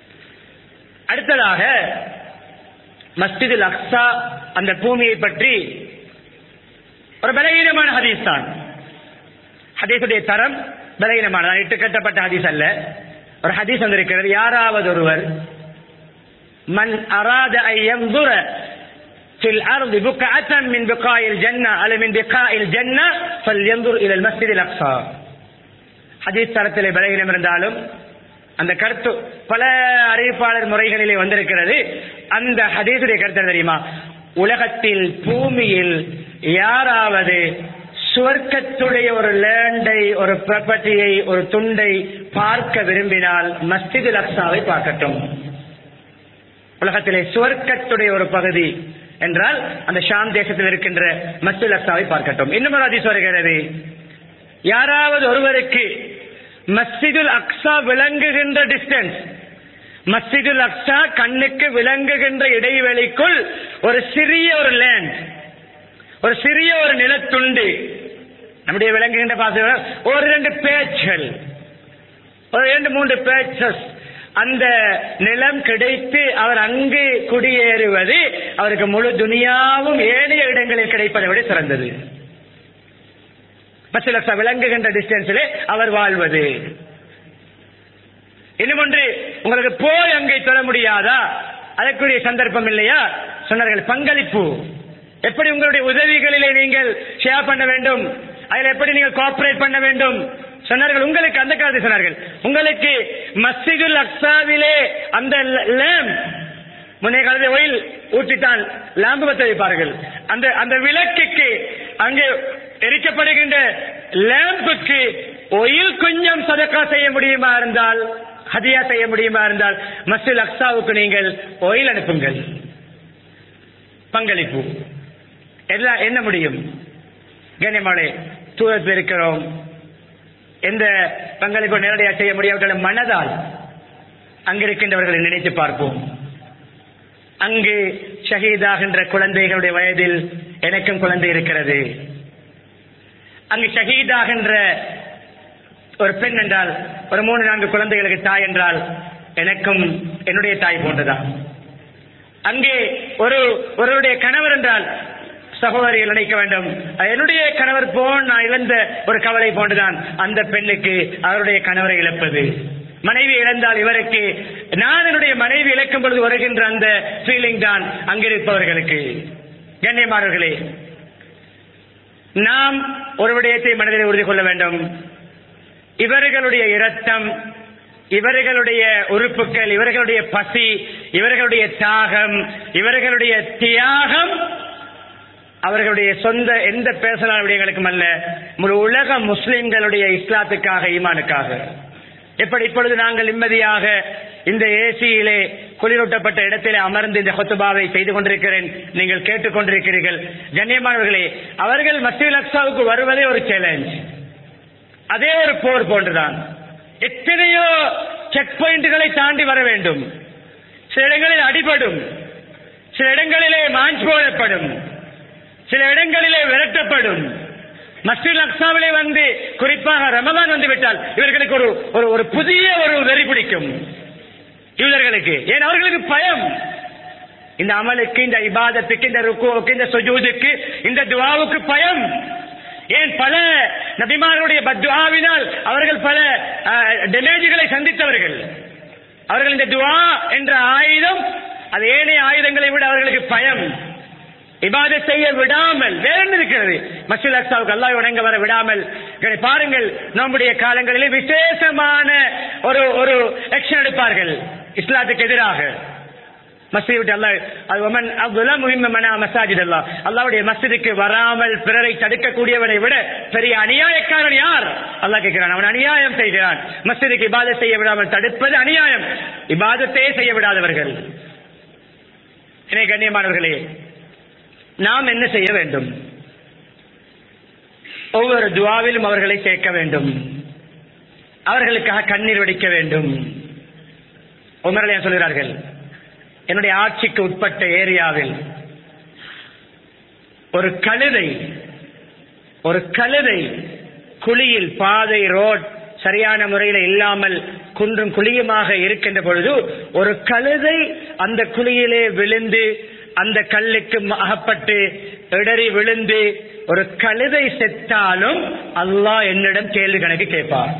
அடுத்ததாக மஸ்ஜிதுல் அக்ஸா அந்த பூமியை பற்றி ஒரு பலகீனமான ஹதீஸ் தான். ஹதீஸுடைய தரம் பலகீனமான, இட்டு கட்டப்பட்ட ஹதீஸ் அல்ல. ஒரு ஹதீஸ் வந்திருக்கிறது, யாராவது ஒருவர் மன் அராத அன் யன்துர ஃபில் அர்தி புக்அத்தன் மின் புகாயில் ஜன்னah அல்ல மின் பிகாயில் ஜன்னah ஃபல்யன்துர் இலல் மஸ்ஜிதில் அக்ஸா. ஹதீஸ் தரத்திலே பலகீனம் இருந்தாலும் அந்த கருத்து பல அறிவிப்பாளர் முறைகளிலே வந்திருக்கிறது. அந்த ஹதீஸுடைய கருத்து தெரியுமா? உலகத்தில் பூமியில் யாராவது சுவர்க்கத்துடைய ஒரு லேண்டை, ஒரு ப்ராப்பர்ட்டியை, ஒரு துண்டை பார்க்க விரும்பினால் மஸ்ஜிதுல் அக்ஸாவை பார்க்கட்டும். உலகத்திலே சுவர்க்கத்துடைய ஒரு பகுதி என்றால் அந்த ஷாம் தேசத்தில் இருக்கின்ற மஸ்ஜிதுல் அக்ஸாவை பார்க்கட்டும். இன்னும் ஒரு ஹதீஸ் வருகிறது, யாராவது ஒருவருக்கு மஸ்ஜிதுல் அக்ஸா விளங்குகின்ற டிஸ்டன்ஸ், மஸ்ஜிதுல் அக்ஸா கண்ணுக்கு விளங்குகின்ற இடைவெளிக்குள் ஒரு சிறிய ஒரு லேண்ட், ஒரு சிறிய ஒரு நிலத்துண்டு, நம்முடைய விளங்குகின்ற பாச ஒரு இரண்டு பேச்சுகள், ஒரு இரண்டு மூன்று பேச்சஸ், அந்த நிலம் கிடைத்து அவர் அங்கு குடியேறுவது அவருக்கு முழு துனியாவும் ஏனைய இடங்களில் கிடைப்பதை விட சிறந்தது. மஸ்ஜிதுல் அக்ஸா விளங்குகின்ற டிஸ்டன்ஸிலே அவர் வாழ்வது. இன்னும் ஒன்று, உங்களுக்கு போய் அங்கே தொழ முடியாதா, அதற்குரிய சந்தர்ப்பம் இல்லையா? சொன்னார்கள் பங்களிப்பு. எப்படி உங்களுடைய உதவிகளிலே நீங்கள் ஷேர் பண்ண வேண்டும், அதில் எப்படி நீங்கள் கோஆபரேட் பண்ண வேண்டும் சொன்னார்கள். உங்களுக்கு அந்த காலத்தில் சொன்னார்கள், உங்களுக்கு மஸ்ஜிதுல் அக்ஸாவிலே அந்த லேம்ப், முன்னைய காலத்தில் ஒயில் ஊற்றித்தான் லாம்பு பற்ற வைப்பார்கள், அந்த அந்த விளக்குக்கு அங்கே எரிக்கப்படுகின்ற லேம்புக்கு ஒயில் கொஞ்சம் சதக்கா செய்ய முடியுமா இருந்தால், ஹதியா செய்ய முடியுமா இருந்தால் மஸ்ஜிதுல் அக்ஸாவுக்கு நீங்கள் ஒயில் அனுப்புங்கள். பங்களிப்பு எல்லாம் என்ன முடியும்? கண்ணியமானே, தூரத்தில் இருக்கிறோம், எந்த பங்களிப்பு நேரடியாக செய்ய முடியாவிட்டாலும் மனதால் அங்கிருக்கின்றவர்களை நினைத்து பார்ப்போம். அங்கு ஷஹீதாகின்ற குழந்தைகளுடைய வயதில் எனக்கும் குழந்தை இருக்கிறது. அங்கு ஷஹீதாகின்ற ஒரு பெண் என்றால், ஒரு மூணு நான்கு குழந்தைகளுக்கு தாய் என்றால் எனக்கும் என்னுடைய தாய் போன்றதான். அங்கே ஒரு ஒருவருடைய கணவர் என்றால் சகோதரிகள் நினைக்க வேண்டும், என்னுடைய கணவர் போன் நான் இழந்த ஒரு கவலை போன்றுதான் அந்த பெண்ணுக்கு அவருடைய கணவரை இழப்பது. மனைவி இழந்தால் இவருக்கு நான் என்னுடைய மனைவி இழக்கும் பொழுது வருகின்ற அந்த ஃபீலிங் தான் அங்கிருப்பவர்களுக்கு. கண்ணியமானவர்களே, நாம் ஒரு விடயத்தை மனதில் உறுதி கொள்ள வேண்டும். இவர்களுடைய இரத்தம், இவர்களுடைய உறுப்புகள், இவர்களுடைய பசி, இவர்களுடைய தியாகம், இவர்களுடைய தியாகம் அவர்களுடைய சொந்த எந்த பேசலான விடயங்களுக்கும் அல்ல, முழு உலக முஸ்லிம்களுடைய இஸ்லாத்துக்காக, ஈமானுக்காக. எப்படி இப்பொழுது நாங்கள் நிம்மதியாக இந்த ஏசியிலே குளிரூட்டப்பட்ட இடத்திலே அமர்ந்து இந்த ஹுத்பாவை செய்து கொண்டிருக்கிறேன், நீங்கள் கேட்டுக்கொண்டிருக்கிறீர்கள். கண்ணியமானவர்களே, அவர்கள் மஸ்ஜிதுல் அக்ஸாவுக்கு வருவதே ஒரு சேலஞ்ச், அதே ஒரு போர் போன்றுதான். எத்தனையோ செக் பாயிண்ட்களை தாண்டி வர வேண்டும். சில இடங்களில் அடிபடும், சில இடங்களிலே மாஞ்ச் போடப்படும், சில இடங்களிலே விரட்டப்படும். மஸ்ஜிதுல் அக்ஸாவிலே வந்து குறிப்பாக ரமலான் வந்து விட்டால் இவர்களுக்கு ஒரு ஒரு புதிய ஒரு வெறி பிடிக்கும் யூதர்களுக்கு. ஏன்? அவர்களுக்கு பயம். இந்த அமலுக்கு, இந்த இபாதத்துக்கு, இந்த ருக்குவுக்கு, இந்த சுஜூதுக்கு, இந்த துஆவுக்கு பயம். ஏன்? பல நபிமார்களுடைய பத்ஆவினால் அவர்கள் பல டேமேஜ்களை சந்தித்தவர்கள். அவர்கள் இந்த துஆ என்ற ஆயுதம், அது ஏனைய ஆயுதங்களை விட அவர்களுக்கு பயம். இபாதத் செய்ய விடாமல் வேற என்ன இருக்கிறது? மஸ்ஜிதுல் அக்ஸாவுக்கு அல்லாஹ் வணங்க வர விடாமல் பாருங்கள். நம்முடைய காலங்களிலே விசேஷமான ஒரு ஒரு ஆக்ஷன் எடுப்பார்கள் இஸ்லாத்துக்கு எதிராக. மஸ்ஜிதை விட்டு அல்லாஹ் அது வமன் அஃதலமு மிம்மன் மஸாஜித் அல்லாஹ், அல்லாஹ்வுடைய மஸ்ஜிதுக்கு வராமல் பிறரை தடுக்கக்கூடியவனை விட பெரிய அநியாயக்காரன் யார்? அல்லாஹ் கேட்கிறான். அவன் அநியாயம் செய்கிறான். மஸ்ஜிதுக்கு இபாதத் செய்ய விடாமல் தடுப்பது அநியாயம். இபாதத்தையே செய்ய விடாதவர்கள். எனவே கண்ணியமானவர்களே, நாம் என்ன செய்ய வேண்டும்? ஒவ்வொரு துஆவிலும் அவர்களை சேர்க்க வேண்டும், அவர்களுக்காக கண்ணீர் வடிக்க வேண்டும். உமர் ரலியல்லாஹு அன்ஹு சொல்கிறார்கள், என்னுடைய ஆட்சிக்கு உட்பட்ட ஏரியாவில் ஒரு கழுதை ஒரு கழுதை குழியில், பாதை ரோட் சரியான முறையில் இல்லாமல் குன்றும் குழியுமாக இருக்கின்ற பொழுது ஒரு கழுதை அந்த குழியிலே விழுந்து அந்த கல்லுக்கு அகப்பட்டு இடறி விழுந்து ஒரு கழுதை செத்தாலும் அல்லாஹ் என்னிடம் கேள்வி கணக்கு கேட்பார்.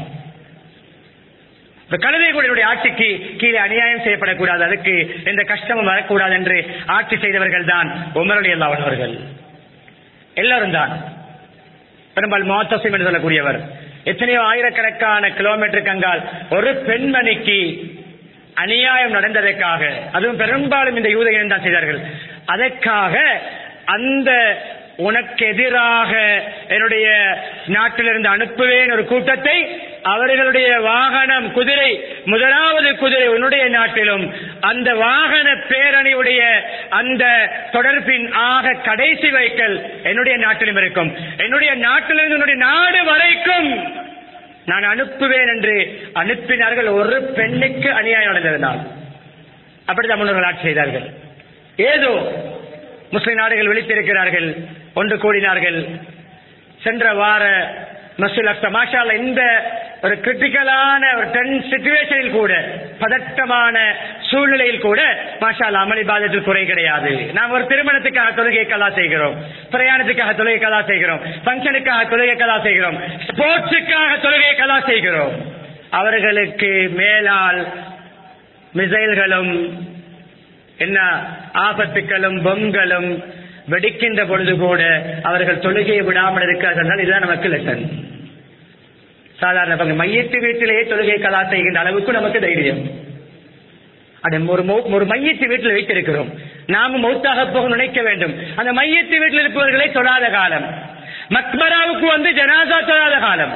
கழுதை கூட ஆட்சிக்கு கீழே அநியாயம் செய்யப்படக்கூடாது, அதுக்கு எந்த கஷ்டமும் வரக்கூடாது என்று ஆட்சி செய்தவர்கள் தான் உமர் ரலியல்லாஹு அன்ஹு அவர்கள். எல்லாரும் தான். பெரும்பாலும் முஅத்தஸிம் என்று சொல்லக்கூடியவர் எத்தனையோ ஆயிரக்கணக்கான கிலோமீட்டருக்கு அங்கால் ஒரு பெண்மணிக்கு அநியாயம் நடந்ததற்காக, அதுவும் பெரும்பாலும் இந்த யூதர்கள் தான் செய்தார்கள், அதற்காக அந்த உனக்கு எதிராக என்னுடைய நாட்டிலிருந்து அனுப்புவேன் ஒரு கூட்டத்தை, அவர்களுடைய வாகனம் குதிரை, முதலாவது குதிரை உன்னுடைய நாட்டிலும் அந்த வாகன பேரணியுடைய அந்த தொடர்பின் ஆக கடைசி வைக்கல் என்னுடைய நாட்டிலும் இருக்கும், என்னுடைய நாட்டிலிருந்து என்னுடைய நாடு வரைக்கும் நான் அனுப்புவேன் என்று அனுப்பினார்கள். ஒரு பெண்ணுக்கு அநியாயம் நடந்திருந்தால் அப்படித்தான் முன்னோர்கள் ஆட்சி செய்தார்கள். ஏதோ முஸ்லிம் நாடுகள் விழித்திருக்கிறார்கள், ஒன்று கூடினார்கள். சென்ற வார மஸ்ஜித் அக்ஸா மாஷா அல்லாஹ் இந்த ஒரு கிரிட்டிக்கலான ஒரு டென் சிச்சுவேஷனில் கூட, பதட்டமான சூழ்நிலையில் கூட மாஷா அல்லாஹ் அமல் இபாதத்தில் குறை கிடையாது. நாம் ஒரு திருமணத்துக்காக தொழுகை கலா செய்கிறோம், பிரயாணத்துக்காக தொழுகை கலா செய்கிறோம், ஃபங்க்ஷனுக்காக தொழுகை கலா செய்கிறோம், ஸ்போர்ட்ஸுக்காக தொழுகை கலா செய்கிறோம். அவர்களுக்கு மேலால் மிசைல்களும் என்ன ஆபத்துக்களும் பொம்களும் வெடிக்கின்ற பொழுது கூட அவர்கள் தொழுகையை விடாமல் இருக்கிறார்கள். இதுதான் நமக்கு லெசன். சாதாரண மையத்து வீட்டிலேயே தொழுகை கலா செய்கின்ற அளவுக்கு நமக்கு தைரியம். ஒரு மையத்து வீட்டில் வைத்திருக்கிறோம், நாமும் மௌத்தாக போக நினைக்க வேண்டும். அந்த மையத்து வீட்டில் இருப்பவர்களை தொழாத காலம், மக்பராவுக்கு வந்து ஜனாசா தொழாத காலம்.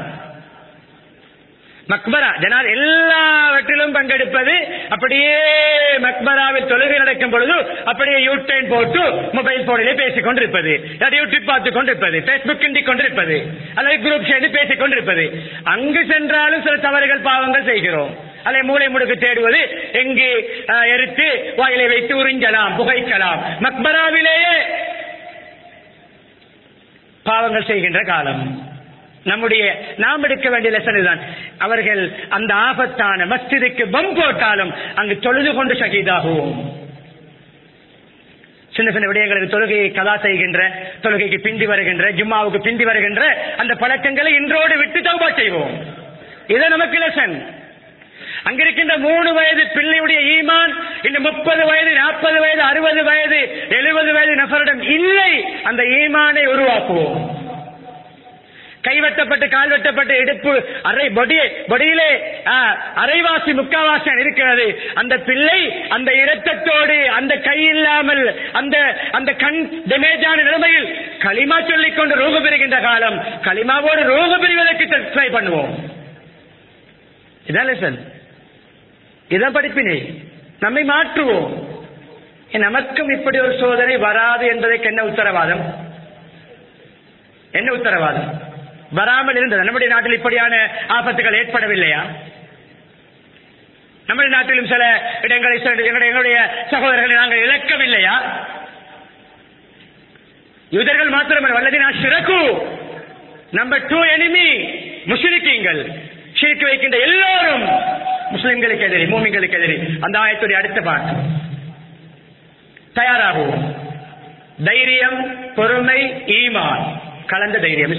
மக்பரா ஜனாஸ் எல்லாவற்றிலும் பங்கெடுப்பது, அப்படியே மக்பராவில் தொழுகை நடக்கும் பொழுது அப்படியே யூட்டைன் போட்டு மொபைல் போனிலே பேசிக் கொண்டிருப்பது, யூடியூப் பார்த்துக் கொண்டிருப்பது, பேஸ்புக் கிண்டிக் கொண்டிருப்பது, அல்லது குரூப் சேர்ந்து பேசிக் கொண்டிருப்பது. அங்கு சென்றாலும் சில தவறுகள் பாவங்கள் செய்கிறோம். அல்லது மூளை முடுக்கு தேடுவது, எங்கு எரித்து வாயிலை வைத்து உறிஞ்சலாம், புகைக்கலாம். மக்பராவிலேயே பாவங்கள் செய்கின்ற காலம். நம்முடைய நாம் எடுக்க வேண்டிய லெசன் தான். அவர்கள் அந்த ஆபத்தான மஸ்ஜிதுக்கு பம் போட்டாலும் அங்கு தொழுது கொண்டு ஷஹீதாகுவோம். சின்ன சின்ன விடயங்களுக்கு தொழுகையை கலா செய்கின்ற, தொழுகைக்கு பிந்தி வருகின்ற, ஜும்மாவுக்கு பிந்தி வருகின்ற அந்த பழக்கங்களை இன்றோடு விட்டு தௌபா செய்வோம். இது நமக்கு லெசன். அங்கிருக்கின்ற மூணு வயது பிள்ளையுடைய ஈமான் இந்த முப்பது வயது, நாற்பது வயது, அறுபது வயது, எழுபது வயது நபரிடம் இல்லை. அந்த ஈமானை உருவாக்குவோம். கைவெட்டப்பட்டு கால் வெட்டப்பட்டு இடுப்பு அரை பொடியிலே அரைவாசி முக்காவாசி இருக்கிறது. அந்த பிள்ளை அந்த இரத்தத்தோடு, அந்த கை இல்லாமல், அந்த அந்த கண் டேமேஜான நிலைமையில் களிமா சொல்லிக் கொண்டு ரோக பெறுகின்ற காலம். களிமாவோடு ரோக பெறுவதற்கு ட்ரை பண்ணுவோம். இதான் லெசன், இதான் படிப்பினை. நம்மை மாற்றுவோம். நமக்கும் இப்படி ஒரு சோதனை வராது என்பதற்கு என்ன உத்தரவாதம்? என்ன உத்தரவாதம்? வராமல் இருந்தது. நம்முடைய நாட்டில் இப்படியான ஆபத்துகள் ஏற்படவில்லையா? நம்முடைய நாட்டிலும் சில இடங்களை எங்களுடைய சகோதரர்களை நாங்கள் இழக்கவில்லையா? யூதர்கள் மாத்திரமல்ல, வல்லதீன அஷ்ரகு நம்பர் டூ எனிமி முஷ்ரிக்கீங்கள். ஷிர்க் வைக்கின்ற எல்லோரும் முஸ்லிம்களுக்கு எதிரி, மூமின்களுக்கு எதிரி. அந்த ஆயத்துடைய அடுத்த பாட்டு. தயாராகுவோம். தைரியம், பொறுமை, ஈமான் கலந்த தைரியம்.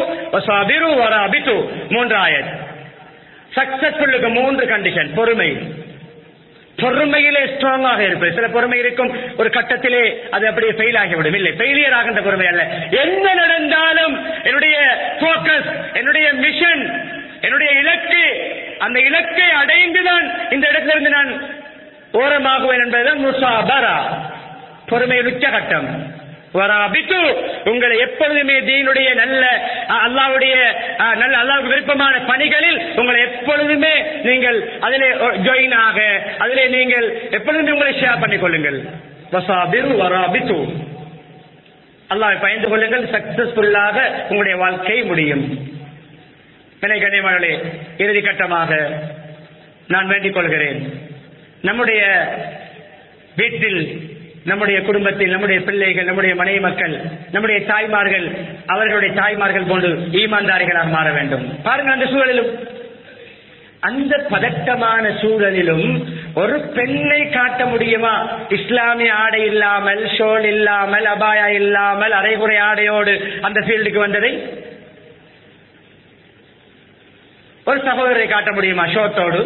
மூன்று ஆயத். சக்சஸ்ஃபுல்லுக்கு மூன்று கண்டிஷன். பொறுமை, பொறுமையிலே ஸ்ட்ராங்காக இருப்பது. சில பொறுமை இருக்கும், ஒரு கட்டத்திலே அது அப்படியே ஃபெயில் ஆகிவிடும். இல்லை, ஃபெயிலியர் ஆகின்ற பொறுமை அல்ல. என்ன நடந்தாலும் என்னுடைய போக்கஸ், என்னுடைய மிஷன், என்னுடைய இலக்கு, அந்த இலக்கை அடைந்துதான் இந்த இடத்திலிருந்து நான் ஓரமாகுவேன் என்பதுதான் முசாபரா, பொறுமையின் உச்சகட்டம். வராபித்து, உங்களை எப்பொழுதுமே தீனுடைய நல்ல அல்லாஹ்வுடைய நல்ல அல்லாஹ்வுக்கு விருப்பமான பணிகளில் உங்களை எப்பொழுதுமே நீங்கள் அதிலே ஜாயின் ஆக, அதிலே நீங்கள் எப்பொழுதுமே உங்களை ஷேர் பண்ணிக் கொள்ளுங்கள். வசாபிரு வராபித்து, அல்லாஹ்வை பயந்து கொள்ளுங்கள். சக்சஸ்ஃபுல்லாக உங்களுடைய வாழ்க்கை முடியும். கண்ணியமானவர்களே, இறுதி கட்டமாக நான் வேண்டிக் கொள்கிறேன், நம்முடைய வீட்டில், நம்முடைய குடும்பத்தில், நம்முடைய பிள்ளைகள், நம்முடைய மனைவி மக்கள், நம்முடைய தாய்மார்கள் அவர்களுடைய தாய்மார்கள் போன்று ஈமான்தாரிகளாக மாற வேண்டும். பாருங்கள், அந்த சூழலிலும், அந்த பதட்டமான சூழலிலும் ஒரு பெண்ணை காட்ட முடியுமா? இஸ்லாமிய ஆடை இல்லாமல், ஷோல் இல்லாமல், அபாயா இல்லாமல், அரைகுறை ஆடையோடு அந்த ஃபீல்டுக்கு வந்ததை ஒரு சகோதரரை காட்ட முடியுமா ஷோட்டோடு?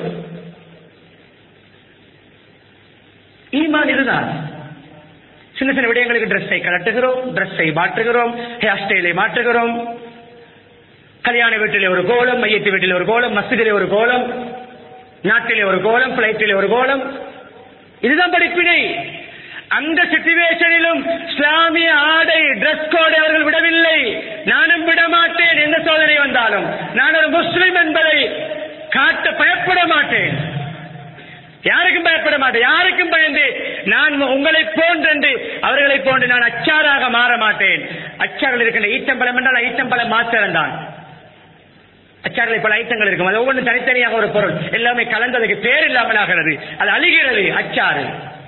ஈமான் இதுதான். சின்ன சின்ன விடயங்களுக்கு ட்ரெஸ்ஸை கலட்டுகிறோம், ட்ரெஸ்ஸை மாற்றுகிறோம், ஹேர் ஸ்டைலை மாற்றுகிறோம். கல்யாண வீட்டிலே ஒரு கோலம், மையத்து வீட்டிலே ஒரு கோலம், மஸ்ஜிதிலே ஒரு கோலம், நாட்டிலே ஒரு கோலம், பிளைட்டிலே ஒரு கோலம். இதுதான் படிப்பினை. அந்த சிச்சுவேஷனிலும் இஸ்லாமிய ஆடை, டிரெஸ் கோடை அவர்கள் விடவில்லை. நானும் விட மாட்டேன். எந்த சோதனை வந்தாலும் நான் ஒரு முஸ்லிம் என்பதை காட்ட பயப்பட மாட்டேன். யாருக்கும் பயப்பட மாட்டேன். யாருக்கும் பயந்து நான் உங்களை போன்று அவர்களை போன்று நான் அச்சாராக மாற மாட்டேன். அச்சார்கள் இருக்கின்ற ஈட்டம்பழம் என்றால் ஈட்டம்பழம் மாத்திரம் தான். அச்சாரில் பல ஐட்டங்கள் இருக்கும். அது ஒவ்வொன்றும் தனித்தனியாக ஒரு பொருள், எல்லாமே கலந்ததுக்கு பேர் இல்லாமல் ஆகிறது. அது அழிகிறது. அச்சாறு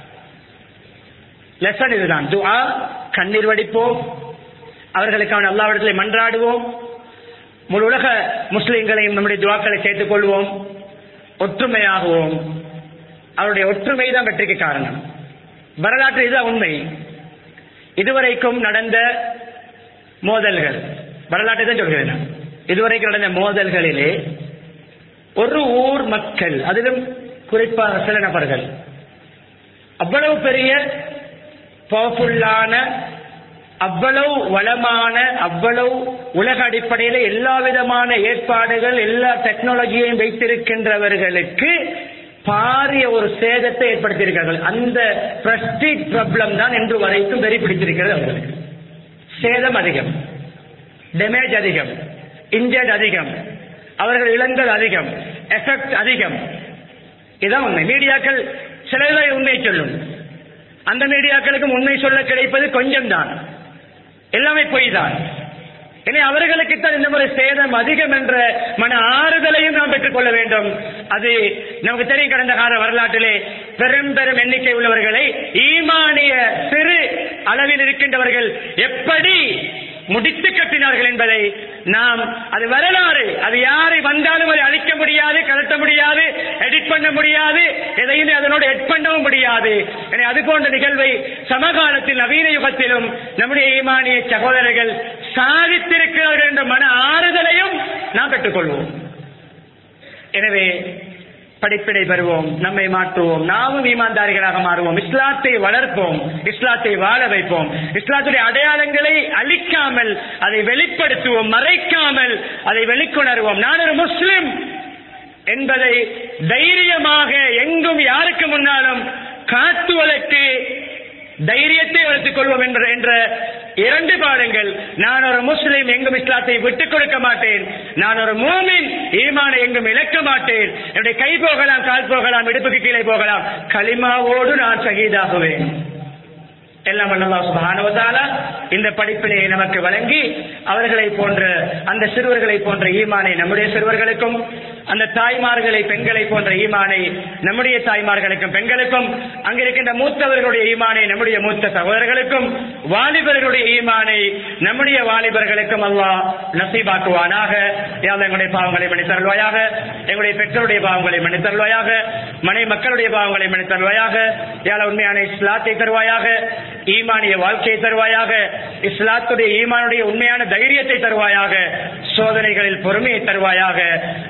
லெசன் இதுதான். துஆ, கண்ணீர் வடிப்போம், அவர்களுக்கான அல்லாஹ்விடத்திலே மன்றாடுவோம். முழு உலக முஸ்லிம்களையும் நம்முடைய துஆக்களை சேர்த்துக் கொள்வோம். ஒற்றுமையாகுவோம். அவருடைய ஒற்றுமை தான் வெற்றிக்கு காரணம். வரலாற்று இதுதான் உண்மை. இதுவரைக்கும் நடந்த மோதல்கள், வரலாற்றை தான் சொல்கிறேன். இதுவரைக்கும் நடந்த மோதல்களிலே ஒரு ஊர் மக்கள், அதிலும் குறிப்பாக சில நபர்கள், அவ்வளவு பெரிய பவர்ஃபுல்லான, அவ்வளவு வளமான, அவ்வளவு உலக அடிப்படையில் எல்லா விதமான ஏற்பாடுகள், எல்லா டெக்னாலஜியையும் வைத்திருக்கின்றவர்களுக்கு பாரிய ஒரு சேதத்தை ஏற்படுத்தியிருக்கிறார்கள். அந்த பிரஸ்டீஜ் ப்ராப்ளம் தான் இன்று வரைக்கும் வெறி பிடித்திருக்கிறது. அவர்களுக்கு சேதம் அதிகம், டேமேஜ் அதிகம், இன்ஜர்ட் அதிகம், அவர்கள் இழந்தது அதிகம், எஃபெக்ட் அதிகம். இதான் உண்மை. மீடியாக்கள் சிலதை உண்மை சொல்லும். அந்த மீடியாக்களுக்கும் உண்மை சொல்ல கிடைப்பது கொஞ்சம் தான், எல்லாமே பொய் தான். எனவே அவர்களுக்குத்தான் இந்த முறை சேதம் அதிகம் என்ற மன ஆறுதலையும் நாம் பெற்றுக் கொள்ள வேண்டும். அது நமக்கு தெரியும். கடந்த கால வரலாற்றிலே பெரும் பெரும் எண்ணிக்கை உள்ளவர்களை, ஈமானிய சிறு அளவில் இருக்கின்றவர்கள் எப்படி முடித்து கட்டினார்கள் என்பதை நாம், அது வரலாறு, அது யாரை வந்தாலும் அதை அழிக்க முடியாது, கலட்ட முடியாது, எடிட் பண்ண முடியாது, எதையுமே அதனோடு எட் பண்ணவும் முடியாது. எனவே அது போன்ற நிகழ்வை சமகாலத்தில், நவீன யுகத்திலும் நம்முடைய ஈமானிய சகோதரர்கள் சாதித்திருக்கிறார்கள் என்ற மன ஆறுதலையும் நாம் பெற்றுக்கொள்வோம். எனவே படிப்பினை பெறுவோம், நம்மை மாற்றுவோம், நாமும் ஈமான்தாரிகளாக மாறுவோம், இஸ்லாத்தை வளர்ப்போம், இஸ்லாத்தை வாழ வைப்போம், இஸ்லாத்துடைய அடையாளங்களை அழிக்காமல் அதை வெளிப்படுத்துவோம், மறைக்காமல் அதை வெளிக்கொணர்வோம். நான் ஒரு முஸ்லிம் என்பதை தைரியமாக எங்கும் யாருக்கு முன்னாலும் காட்டுவதற்கு தைரியத்தை வளர்த்துக் கொள்வோம் என்ற என்ற இரண்டு பாடங்கள். நான் ஒரு முஸ்லிம், எங்கும் இஸ்லாத்தை விட்டுக் கொடுக்க மாட்டேன். நான் ஒரு மூமின், ஈமானை எங்கும் இழக்க மாட்டேன். என்னுடைய கை போகலாம், கால் போகலாம், இடுப்புக்கு கீழே போகலாம், கலிமாவோடு நான் ஷஹீதாகுவேன். எல்லாம் அல்லாஹ் சுப்ஹானஹு வ தஆலா இந்த படிப்பினையை நமக்கு வழங்கி, அவர்களை போன்ற, அந்த சிறுவர்களை போன்ற ஈமானை நம்முடைய சிறுவர்களுக்கும், அந்த தாய்மார்களை, பெண்களை போன்ற ஈமானை நம்முடைய தாய்மார்களுக்கும் பெண்களுக்கும், அங்கிருக்கின்ற மூத்தவர்களுடைய ஈமானை நம்முடைய மூத்த சகோதரர்களுக்கும், வாலிபர்களுடைய ஈமானை நம்முடைய வாலிபர்களுக்கும் அல்லாஹ் நசீபாக்குவானாக. யா அல்லாஹ், எங்களுடைய பாவங்களை மன்னித்தருள்வாயாக, எங்களுடைய பெற்றோருடைய பாவங்களை மன்னித்தருள்வாயாக, மனை மக்களுடைய பாவங்களை மன்னித்தருள்வாயாக. யா அல்லாஹ், உண்மையான இஸ்லாத்தை தருவாயாக, ஈமானிய வாழ்க்கையை தருவாயாக, இஸ்லாத்துடைய ஈமானுடைய உண்மையான தைரியத்தை தருவாயாக, சோதனைகளில் பொறுமையை தருவாயாக. அதன் மூலம்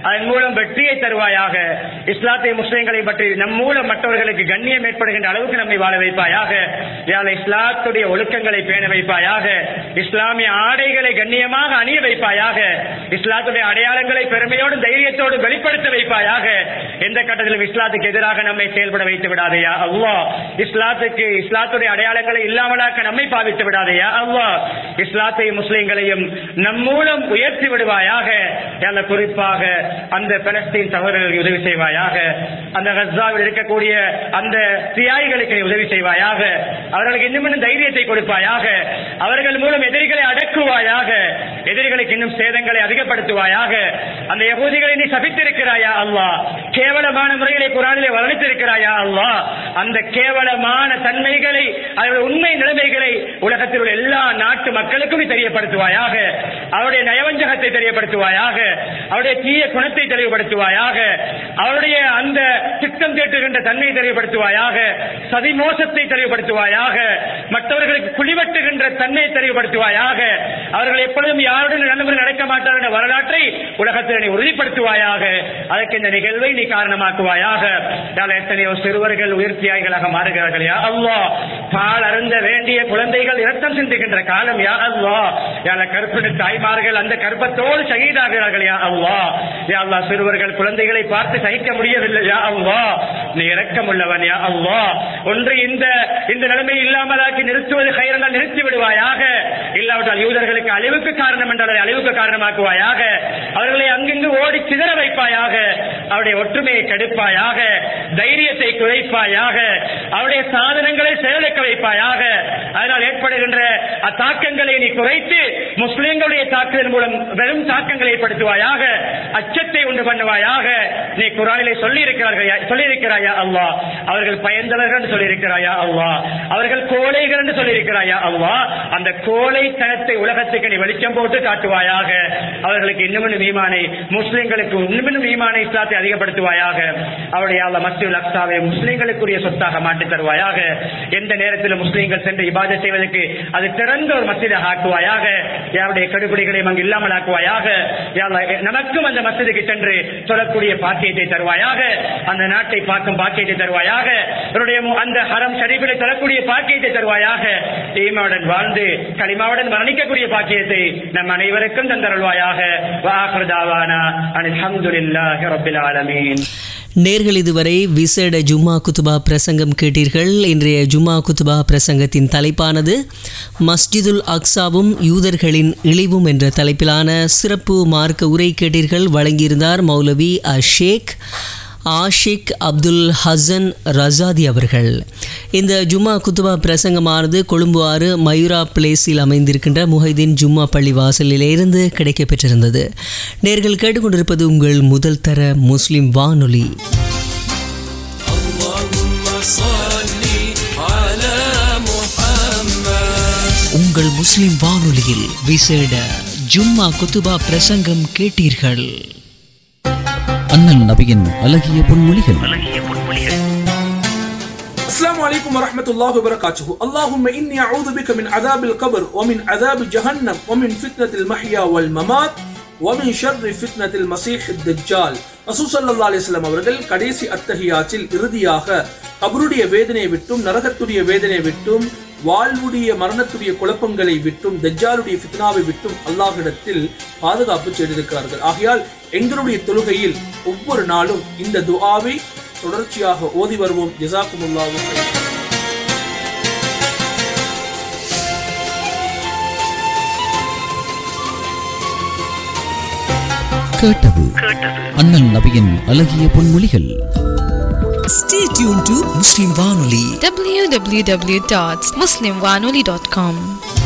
மூலம் வெற்றியை தருவாயாக. இஸ்லாத்தை முஸ்லிம்களை பற்றி நம் மூலம் மற்றவர்களுக்கு கண்ணியம் ஏற்படுகின்ற அளவுக்கு நம்மை வாழ வைப்பாயாக. யா அல்லாஹ் இஸ்லாத்துடைய ஒழுக்கங்களை பேண வைப்பாயாக. இஸ்லாமிய ஆடைகளை கண்ணியமாக அணிய வைப்பாயாக. இஸ்லாத்துடைய அடையாளங்களை பெருமையோடு தைரியத்தோடு வெளிப்படுத்த வைப்பாயாக. எந்த கட்டத்திலும் இஸ்லாத்துக்கு எதிராக நம்மை செயல்பட வைத்து விடாதையா அல்லாஹ். இஸ்லாத்துக்கு இஸ்லாத்துடைய அடையாளங்களை இல்லாமலாக்க நம்மை பாவித்து விடாதையா அல்லாஹ். இஸ்லாத்தை முஸ்லிம்களையும் நம் மூலம் உயர்த்தி விடுவாயாக. குறிப்பாக அந்த பலஸ்தீன் சகோதரர்களுக்கு உதவி செய்வாயாக. அந்த கஸாவில் இருக்கக்கூடிய அந்த தியாகிகளுக்கு உதவி செய்வாயாக. அவர்களுக்கு இன்னும் இன்னும் தைரியத்தை கொடுப்பாயாக. அவர்கள் மூலம் எதிரிகளை அடக்குவாயாக. எதிரிகளுக்கு இன்னும் சேதங்களை அதிகப்படுத்துவாயாக. அந்த யகூதிகளை நீ சபித்திருக்கிறாயா அல்லாஹ். கேவலமான முறைகளை குர்ஆனிலே வர்ணித்திருக்கிறாயா அல்லாஹ். அந்த கேவலமான தன்மைகளை அவருடைய உண்மை நிலைமைகளை உலகத்தில் உள்ள எல்லா நாட்டு மக்களுக்கும் தெரியப்படுத்துவாயாக. அவருடைய நயவஞ்சகத்தை தெரியப்படுத்துவாயாக. அவருடைய தீய குணத்தை தெளிவுபடுத்துவாயாக. அவருடைய அந்த திட்டம் தீட்டுகின்ற தன்மையை தெளிவுபடுத்துவாயாக. சதி மோசத்தை தெளிவுபடுத்துவாயாக. மற்றவர்களுக்கு குழிவட்டுகின்ற தன்மையை தெளிவுபடுத்துவாயாக. அவர்கள் எப்பொழுதும் யாருடன் நல்ல முறையில் நடக்க மாட்டார் என்ற வரலாற்றை உலகத்தில் நீ உறுதிப்படுத்துவாயாக. அதற்கு இந்த நிகழ்வை நீ காரணமாக்குவாயாக. எத்தனையோ சிறுவர்கள் உயிர்த்தியாய்களாக மாறுகிறார்கள் யா அல்லாஹ். பால் அருந்த வேண்டிய குழந்தைகள் இரத்தம் சிந்துகின்ற காலம் யா அல்லாஹ். கற்பிணி தாய்மார்கள் அந்த கற்பத்தோடு ஷஹீதாகிறார்கள் யா அல்லாஹ். யா அல்லாஹ் சிறுவர்கள் குழந்தைகளை பார்த்து சகிக்க முடியவில்லை யா அல்லாஹ். நீ இரக்கமுள்ளவன் யா அல்லாஹ். ஒன்று இந்த இந்த நிலைமை இல்லாமலாக்கி நிறுத்துவது கைரனால் நிறுத்தி விடுவாயாக. இல்லாவிட்டால் யூதர்களுக்கு அழிவுக்கு காரணம் என்றால் அழிவுக்கு காரணமாக்குவாயாக. அவர்களை அங்கிருந்து ஓடி சிதற வைப்பாயாக. அவருடைய ஒற்றுமையை கெடுப்பாயாக. தைரியத்தை குறைப்பாயாக. அவருடைய சாதனங்களை செயலக்க வைப்பாயாக. அதனால் ஏற்படுகின்ற தாக்கங்களை நீ குறைத்து முஸ்லிம்களுடைய தாக்குதல் மூலம் வெறும் தாக்கங்களை ஏற்படுத்துவாயாக. அச்சத்தை உண்டு பண்ணுவாயாக. நீ குர்ஆனிலே சொல்லி இருக்கிறார்கள் சொல்லி இருக்கிறாயா அல்லாஹ். அவர்கள் பயந்தவர்கள் என்று சொல்லி இருக்கிறாயா அல்லாஹ். அவர்கள் கோழைகள் என்று சொல்லி இருக்கிறாயா அல்லாஹ். அந்த கோழைத்தனத்தை உலகத்துக்கு நீ வெளிச்சம் போட்டு காட்டுவாயாக. அவர்களுக்கு இன்னும் ஈமானை முஸ்லிம்களுக்கு இன்னும் ஈமானை இஸ்லாத்தை அதிகப்படுத்துவாயாக. அவருடைய அல்லாஹ் மஸ்ஜிதுல் அக்ஸாவை முஸ்லிம்களுக்குரிய சொத்தாக மாற்றி தருவாயாக. எந்த நேரத்தில் முஸ்லிம்கள் சென்று இபாதத் செய்வதற்கு அது திறந்த ஒரு மஸ்ஜிதாக ஆக்குவாயாக. யாருடைய கடுபிடிகளையும் அங்கு இல்லாமல் ஆக்குவாயாக. நமக்கும் அந்த மஸ்ஜிதுக்கு சென்று சொல்லக்கூடிய பாக்கியத்தை தருவாயாக. அந்த நாட்டை பார்க்கும் பாக்கியத்தை தருவாயாக. அந்த ஹரம் ஷரீஃபிலே தரக்கூடிய பாக்கியத்தை தருவாயாக. ஈமாவுடன் வாழ்ந்து கலிமாவுடன் மரணிக்கக்கூடிய பாக்கியத்தை நம் அனைவருக்கும் தந்தருள்வாயாக. வஆகிரு தஅவானா அல்ஹம்துலில்லாஹி ரப்பில் ஆலமீன். நேர்கள் இதுவரை விசேட ஜும்மா குத்துபா பிரசங்கம் கேட்டீர்கள். இன்றைய ஜும்மா குத்துபா பிரசங்கத்தின் தலைப்பானது மஸ்ஜிதுல் அக்ஸாவும் யூதர்களின் இழிவும் என்ற தலைப்பிலான சிறப்பு மார்க்க உரை கேட்டீர்கள். வழங்கியிருந்தார் மௌலவி அஷேக் ஆஷிக் அப்துல் ஹசன் ரசாதி அவர்கள். இந்த ஜும்மா குத்துபா பிரசங்கமானது கொழும்பு ஆறு மயூரா பிளேஸில் அமைந்திருக்கின்ற முஹைதீன் ஜும்மா பள்ளி வாசலிலிருந்து கிடைக்க பெற்றிருந்தது. நேர்கள் கேட்டுக்கொண்டிருப்பது உங்கள் முதல் தர முஸ்லிம் வானொலி. உங்கள் முஸ்லிம் வானொலியில் விசேட ஜும்மா குத்துபா பிரசங்கம் கேட்டீர்கள். அண்ணல் நபியின் அழகிய பொன்மொழிகள். السلام عليكم ورحمة الله وبركاته. اللهم إني أعوذ بك من عذاب القبر ومن عذاب جهنم ومن فتنة المحيا والممات ومن شر فتنة المسيح الدجال. ரசூல் ஸல்லல்லாஹு அலைஹி வஸல்லம் அவர்கள் கடைசி அத்தஹியாத்தில் இறுதியாக கபருடைய வேதனையை விட்டும் நரகத்துடைய வேதனையை விட்டும் வாழ்வுடைய மரணத்துடைய குழப்பங்களை விட்டும் தஜ்ஜாலுடைய ஃபித்னாவை விட்டும் அல்லாஹ்விடத்தில் பாதுகாப்பு செய்திருக்கிறார்கள். ஆகையால் எங்களுடைய தொழுகையில் ஒவ்வொரு நாளும் இந்த துஆவை தொடர்ச்சியாக ஓதி வருவோம். ஜஸாக்குமுல்லாஹு கைரன். கேட்டது அண்ணல் நபியின் அழகிய பொன்மொழிகள். Stay tuned to Muslim Vanoli. w w w dot muslim vanoli dot com.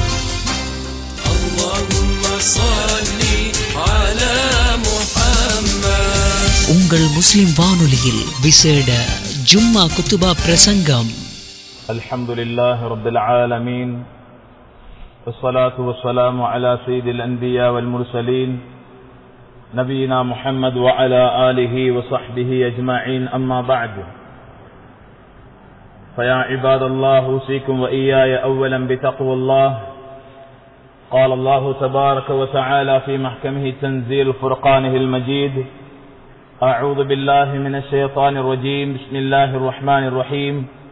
உங்கள் முஸ்லிம் வானொலியில் விசேட ஜும்மா குத்துபா பிரசங்கம். அல்ஹம்துலில்லாஹி ரப்பில் ஆலமீன் வஸ்ஸலாத்து வஸ்ஸலாமு அலா ஸய்யிதில் அன்பியா வல் முர்சலீன் நபியினா முஹம்மத் வ அலா ஆலிஹி வ ஸஹ்பிஹி அஜ்மஈன். அம்மா பஅத். فيا عباد الله أوصيكم وإياي أولا بتقوى الله. قال الله تبارك وتعالى في محكمه تنزيل فرقانه المجيد أعوذ بالله من الشيطان الرجيم بسم الله الرحمن الرحيم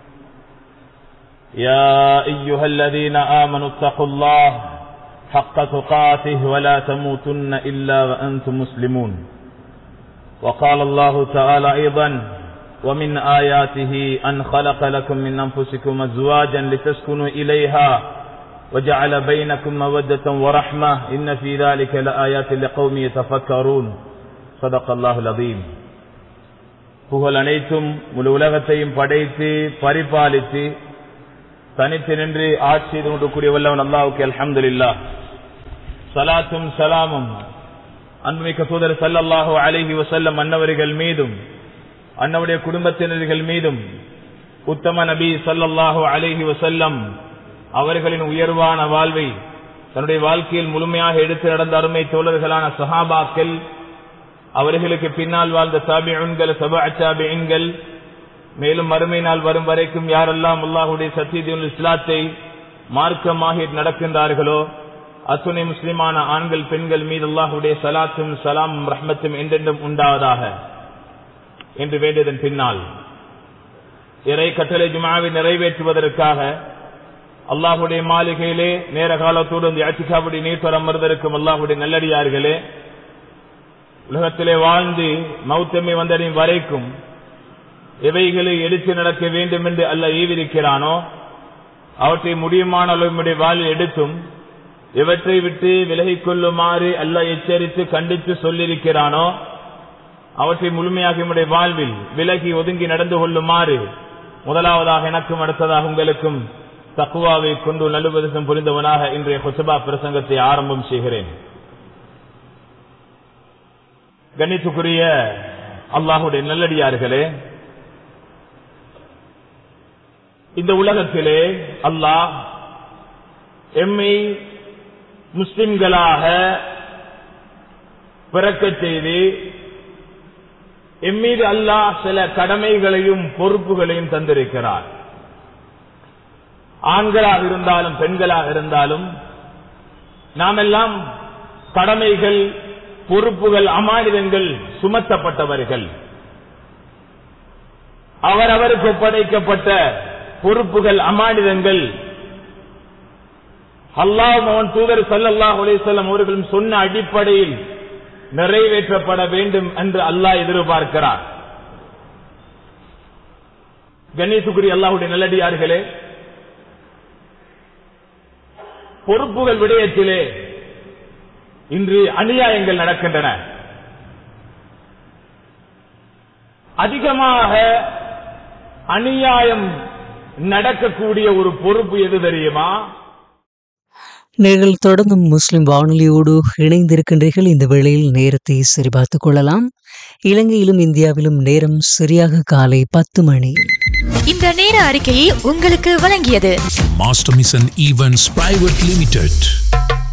يا أيها الذين آمنوا اتقوا الله حق تقاته ولا تموتن إلا وأنتم مسلمون وقال الله تعالى أيضا ومن آياته أن خلق لكم من أنفسكم أزواجا لتسكنوا إليها وجعل بينكم مودة ورحمة إن في ذلك لآيات لقوم يتفكرون صدق الله العظيم. புகழ் அனைத்தும் முழு உலகத்தையும் படைத்து பரிபாலித்து தனித்து நின்று ஆட்சி செய்து கொண்டிருக்கூடிய வல்லவன் அல்லாஹ்வுக்கு அல்ஹம்துலில்லாஹ். ஸலாத்தும் ஸலாமும் அன்புமிக்க தூதர் ஸல்லல்லாஹு அலைஹி வஸல்லம் அன்னவர்கள் மீதும் அன்னவருடைய குடும்பத்தினர்கள் மீதும் உத்தம நபி ஸல்லல்லாஹு அலைஹி வஸல்லம் அவர்களின் உயர்வான வாழ்வை தன்னுடைய வாழ்க்கையில் முழுமையாக எடுத்து நடந்த அருமை தோழர்களான சஹாபாக்கள், அவர்களுக்கு பின்னால் வாழ்ந்த தாபிஊன்கள், தபஅ தாபிஈன்கள், மேலும் மறுமை நாள் வரும் வரைக்கும் யாரெல்லாம் அல்லாஹ்வுடைய சத்தியத்தின் இஸ்லாத்தை மார்க்கமாக நடக்கின்றார்களோ அத்துணை முஸ்லிமான ஆண்கள் பெண்கள் மீது அல்லாஹ்வுடைய ஸலாத்தும் ஸலாமும் ரஹ்மத்தும் என்றென்றும் உண்டாவதாக என்று வேண்டியதன் பின்னால் இறை கட்டளை ஜும்ஆவை நிறைவேற்றுவதற்காக அல்லாஹ்வுடைய மாளிகையிலே நேர காலத்தோடு இந்த இஅ்திகாஃபுடைய நீர் அமர்ந்திருக்கும் அல்லாஹ்வுடைய நல்லடியார்களே, உலகத்திலே வாழ்ந்து மௌத்தமை வந்தடையும் வரைக்கும் எவைகளை எடுத்து நடக்க வேண்டும் என்று அல்லாஹ் ஏவிருக்கிறானோ அவற்றை முடியுமான அளவுடைய வாழ்வில் எடுத்தும் எவற்றை விட்டு விலகிக் கொள்ளுமாறு அல்லாஹ் எச்சரித்து கண்டித்து சொல்லியிருக்கிறானோ அவற்றை முழுமையாக நம்முடைய வாழ்வில் விலகி ஒதுங்கி நடந்து கொள்ளுமாறு முதலாவதாக எனக்கும் அடுத்ததாக உங்களுக்கும் தக்வாவை கொண்டு நல்லுபதேசம் புரிந்தவனாக இன்றைய ஹுத்பா பிரசங்கத்தை ஆரம்பம் செய்கிறேன். கண்ணியத்துக்குரிய அல்லாஹ்வுடைய நல்லடியார்களே, இந்த உலகத்திலே அல்லாஹ் எம்மை முஸ்லிம்களாக பிறக்கச் செய்து எம்மீது அல்லாஹ் சில கடமைகளையும் பொறுப்புகளையும் தந்திருக்கிறார். ஆண்களாக இருந்தாலும் பெண்களாக இருந்தாலும் நாம் எல்லாம் கடமைகள், பொறுப்புகள், அமானிதங்கள் சுமத்தப்பட்டவர்கள். அவரவருக்கு ஒப்படைக்கப்பட்ட பொறுப்புகள், அமானிதங்கள் அல்லாஹ் அவன் தூதர் ஸல்லல்லாஹு அலைஹி வஸல்லம் அவர்களும் சொன்ன அடிப்படையில் நிறைவேற்றப்பட வேண்டும் என்று அல்லாஹ் எதிர்பார்க்கிறார். கண்ணியத்துக்குரிய அல்லாஹ்வுடைய நல்லடியார்களே, பொறுப்புகள் விடயத்திலே இன்று அநியாயங்கள் நடக்கின்றன. அதிகமாக அநியாயம் நடக்கக்கூடிய ஒரு பொறுப்பு எது தெரியுமா? நீங்கள் தொடர்ந்தும் முஸ்லிம் வானொலியோடு இணைந்திருக்கின்றீர்கள். இந்த வேளையில் நேரத்தை சரிபார்த்துக் கொள்ளலாம். இலங்கையிலும் இந்தியாவிலும் நேரம் சரியாக காலை பத்து மணி. இந்த நேர அறிக்கையை உங்களுக்கு வழங்கியது master mission events private limited.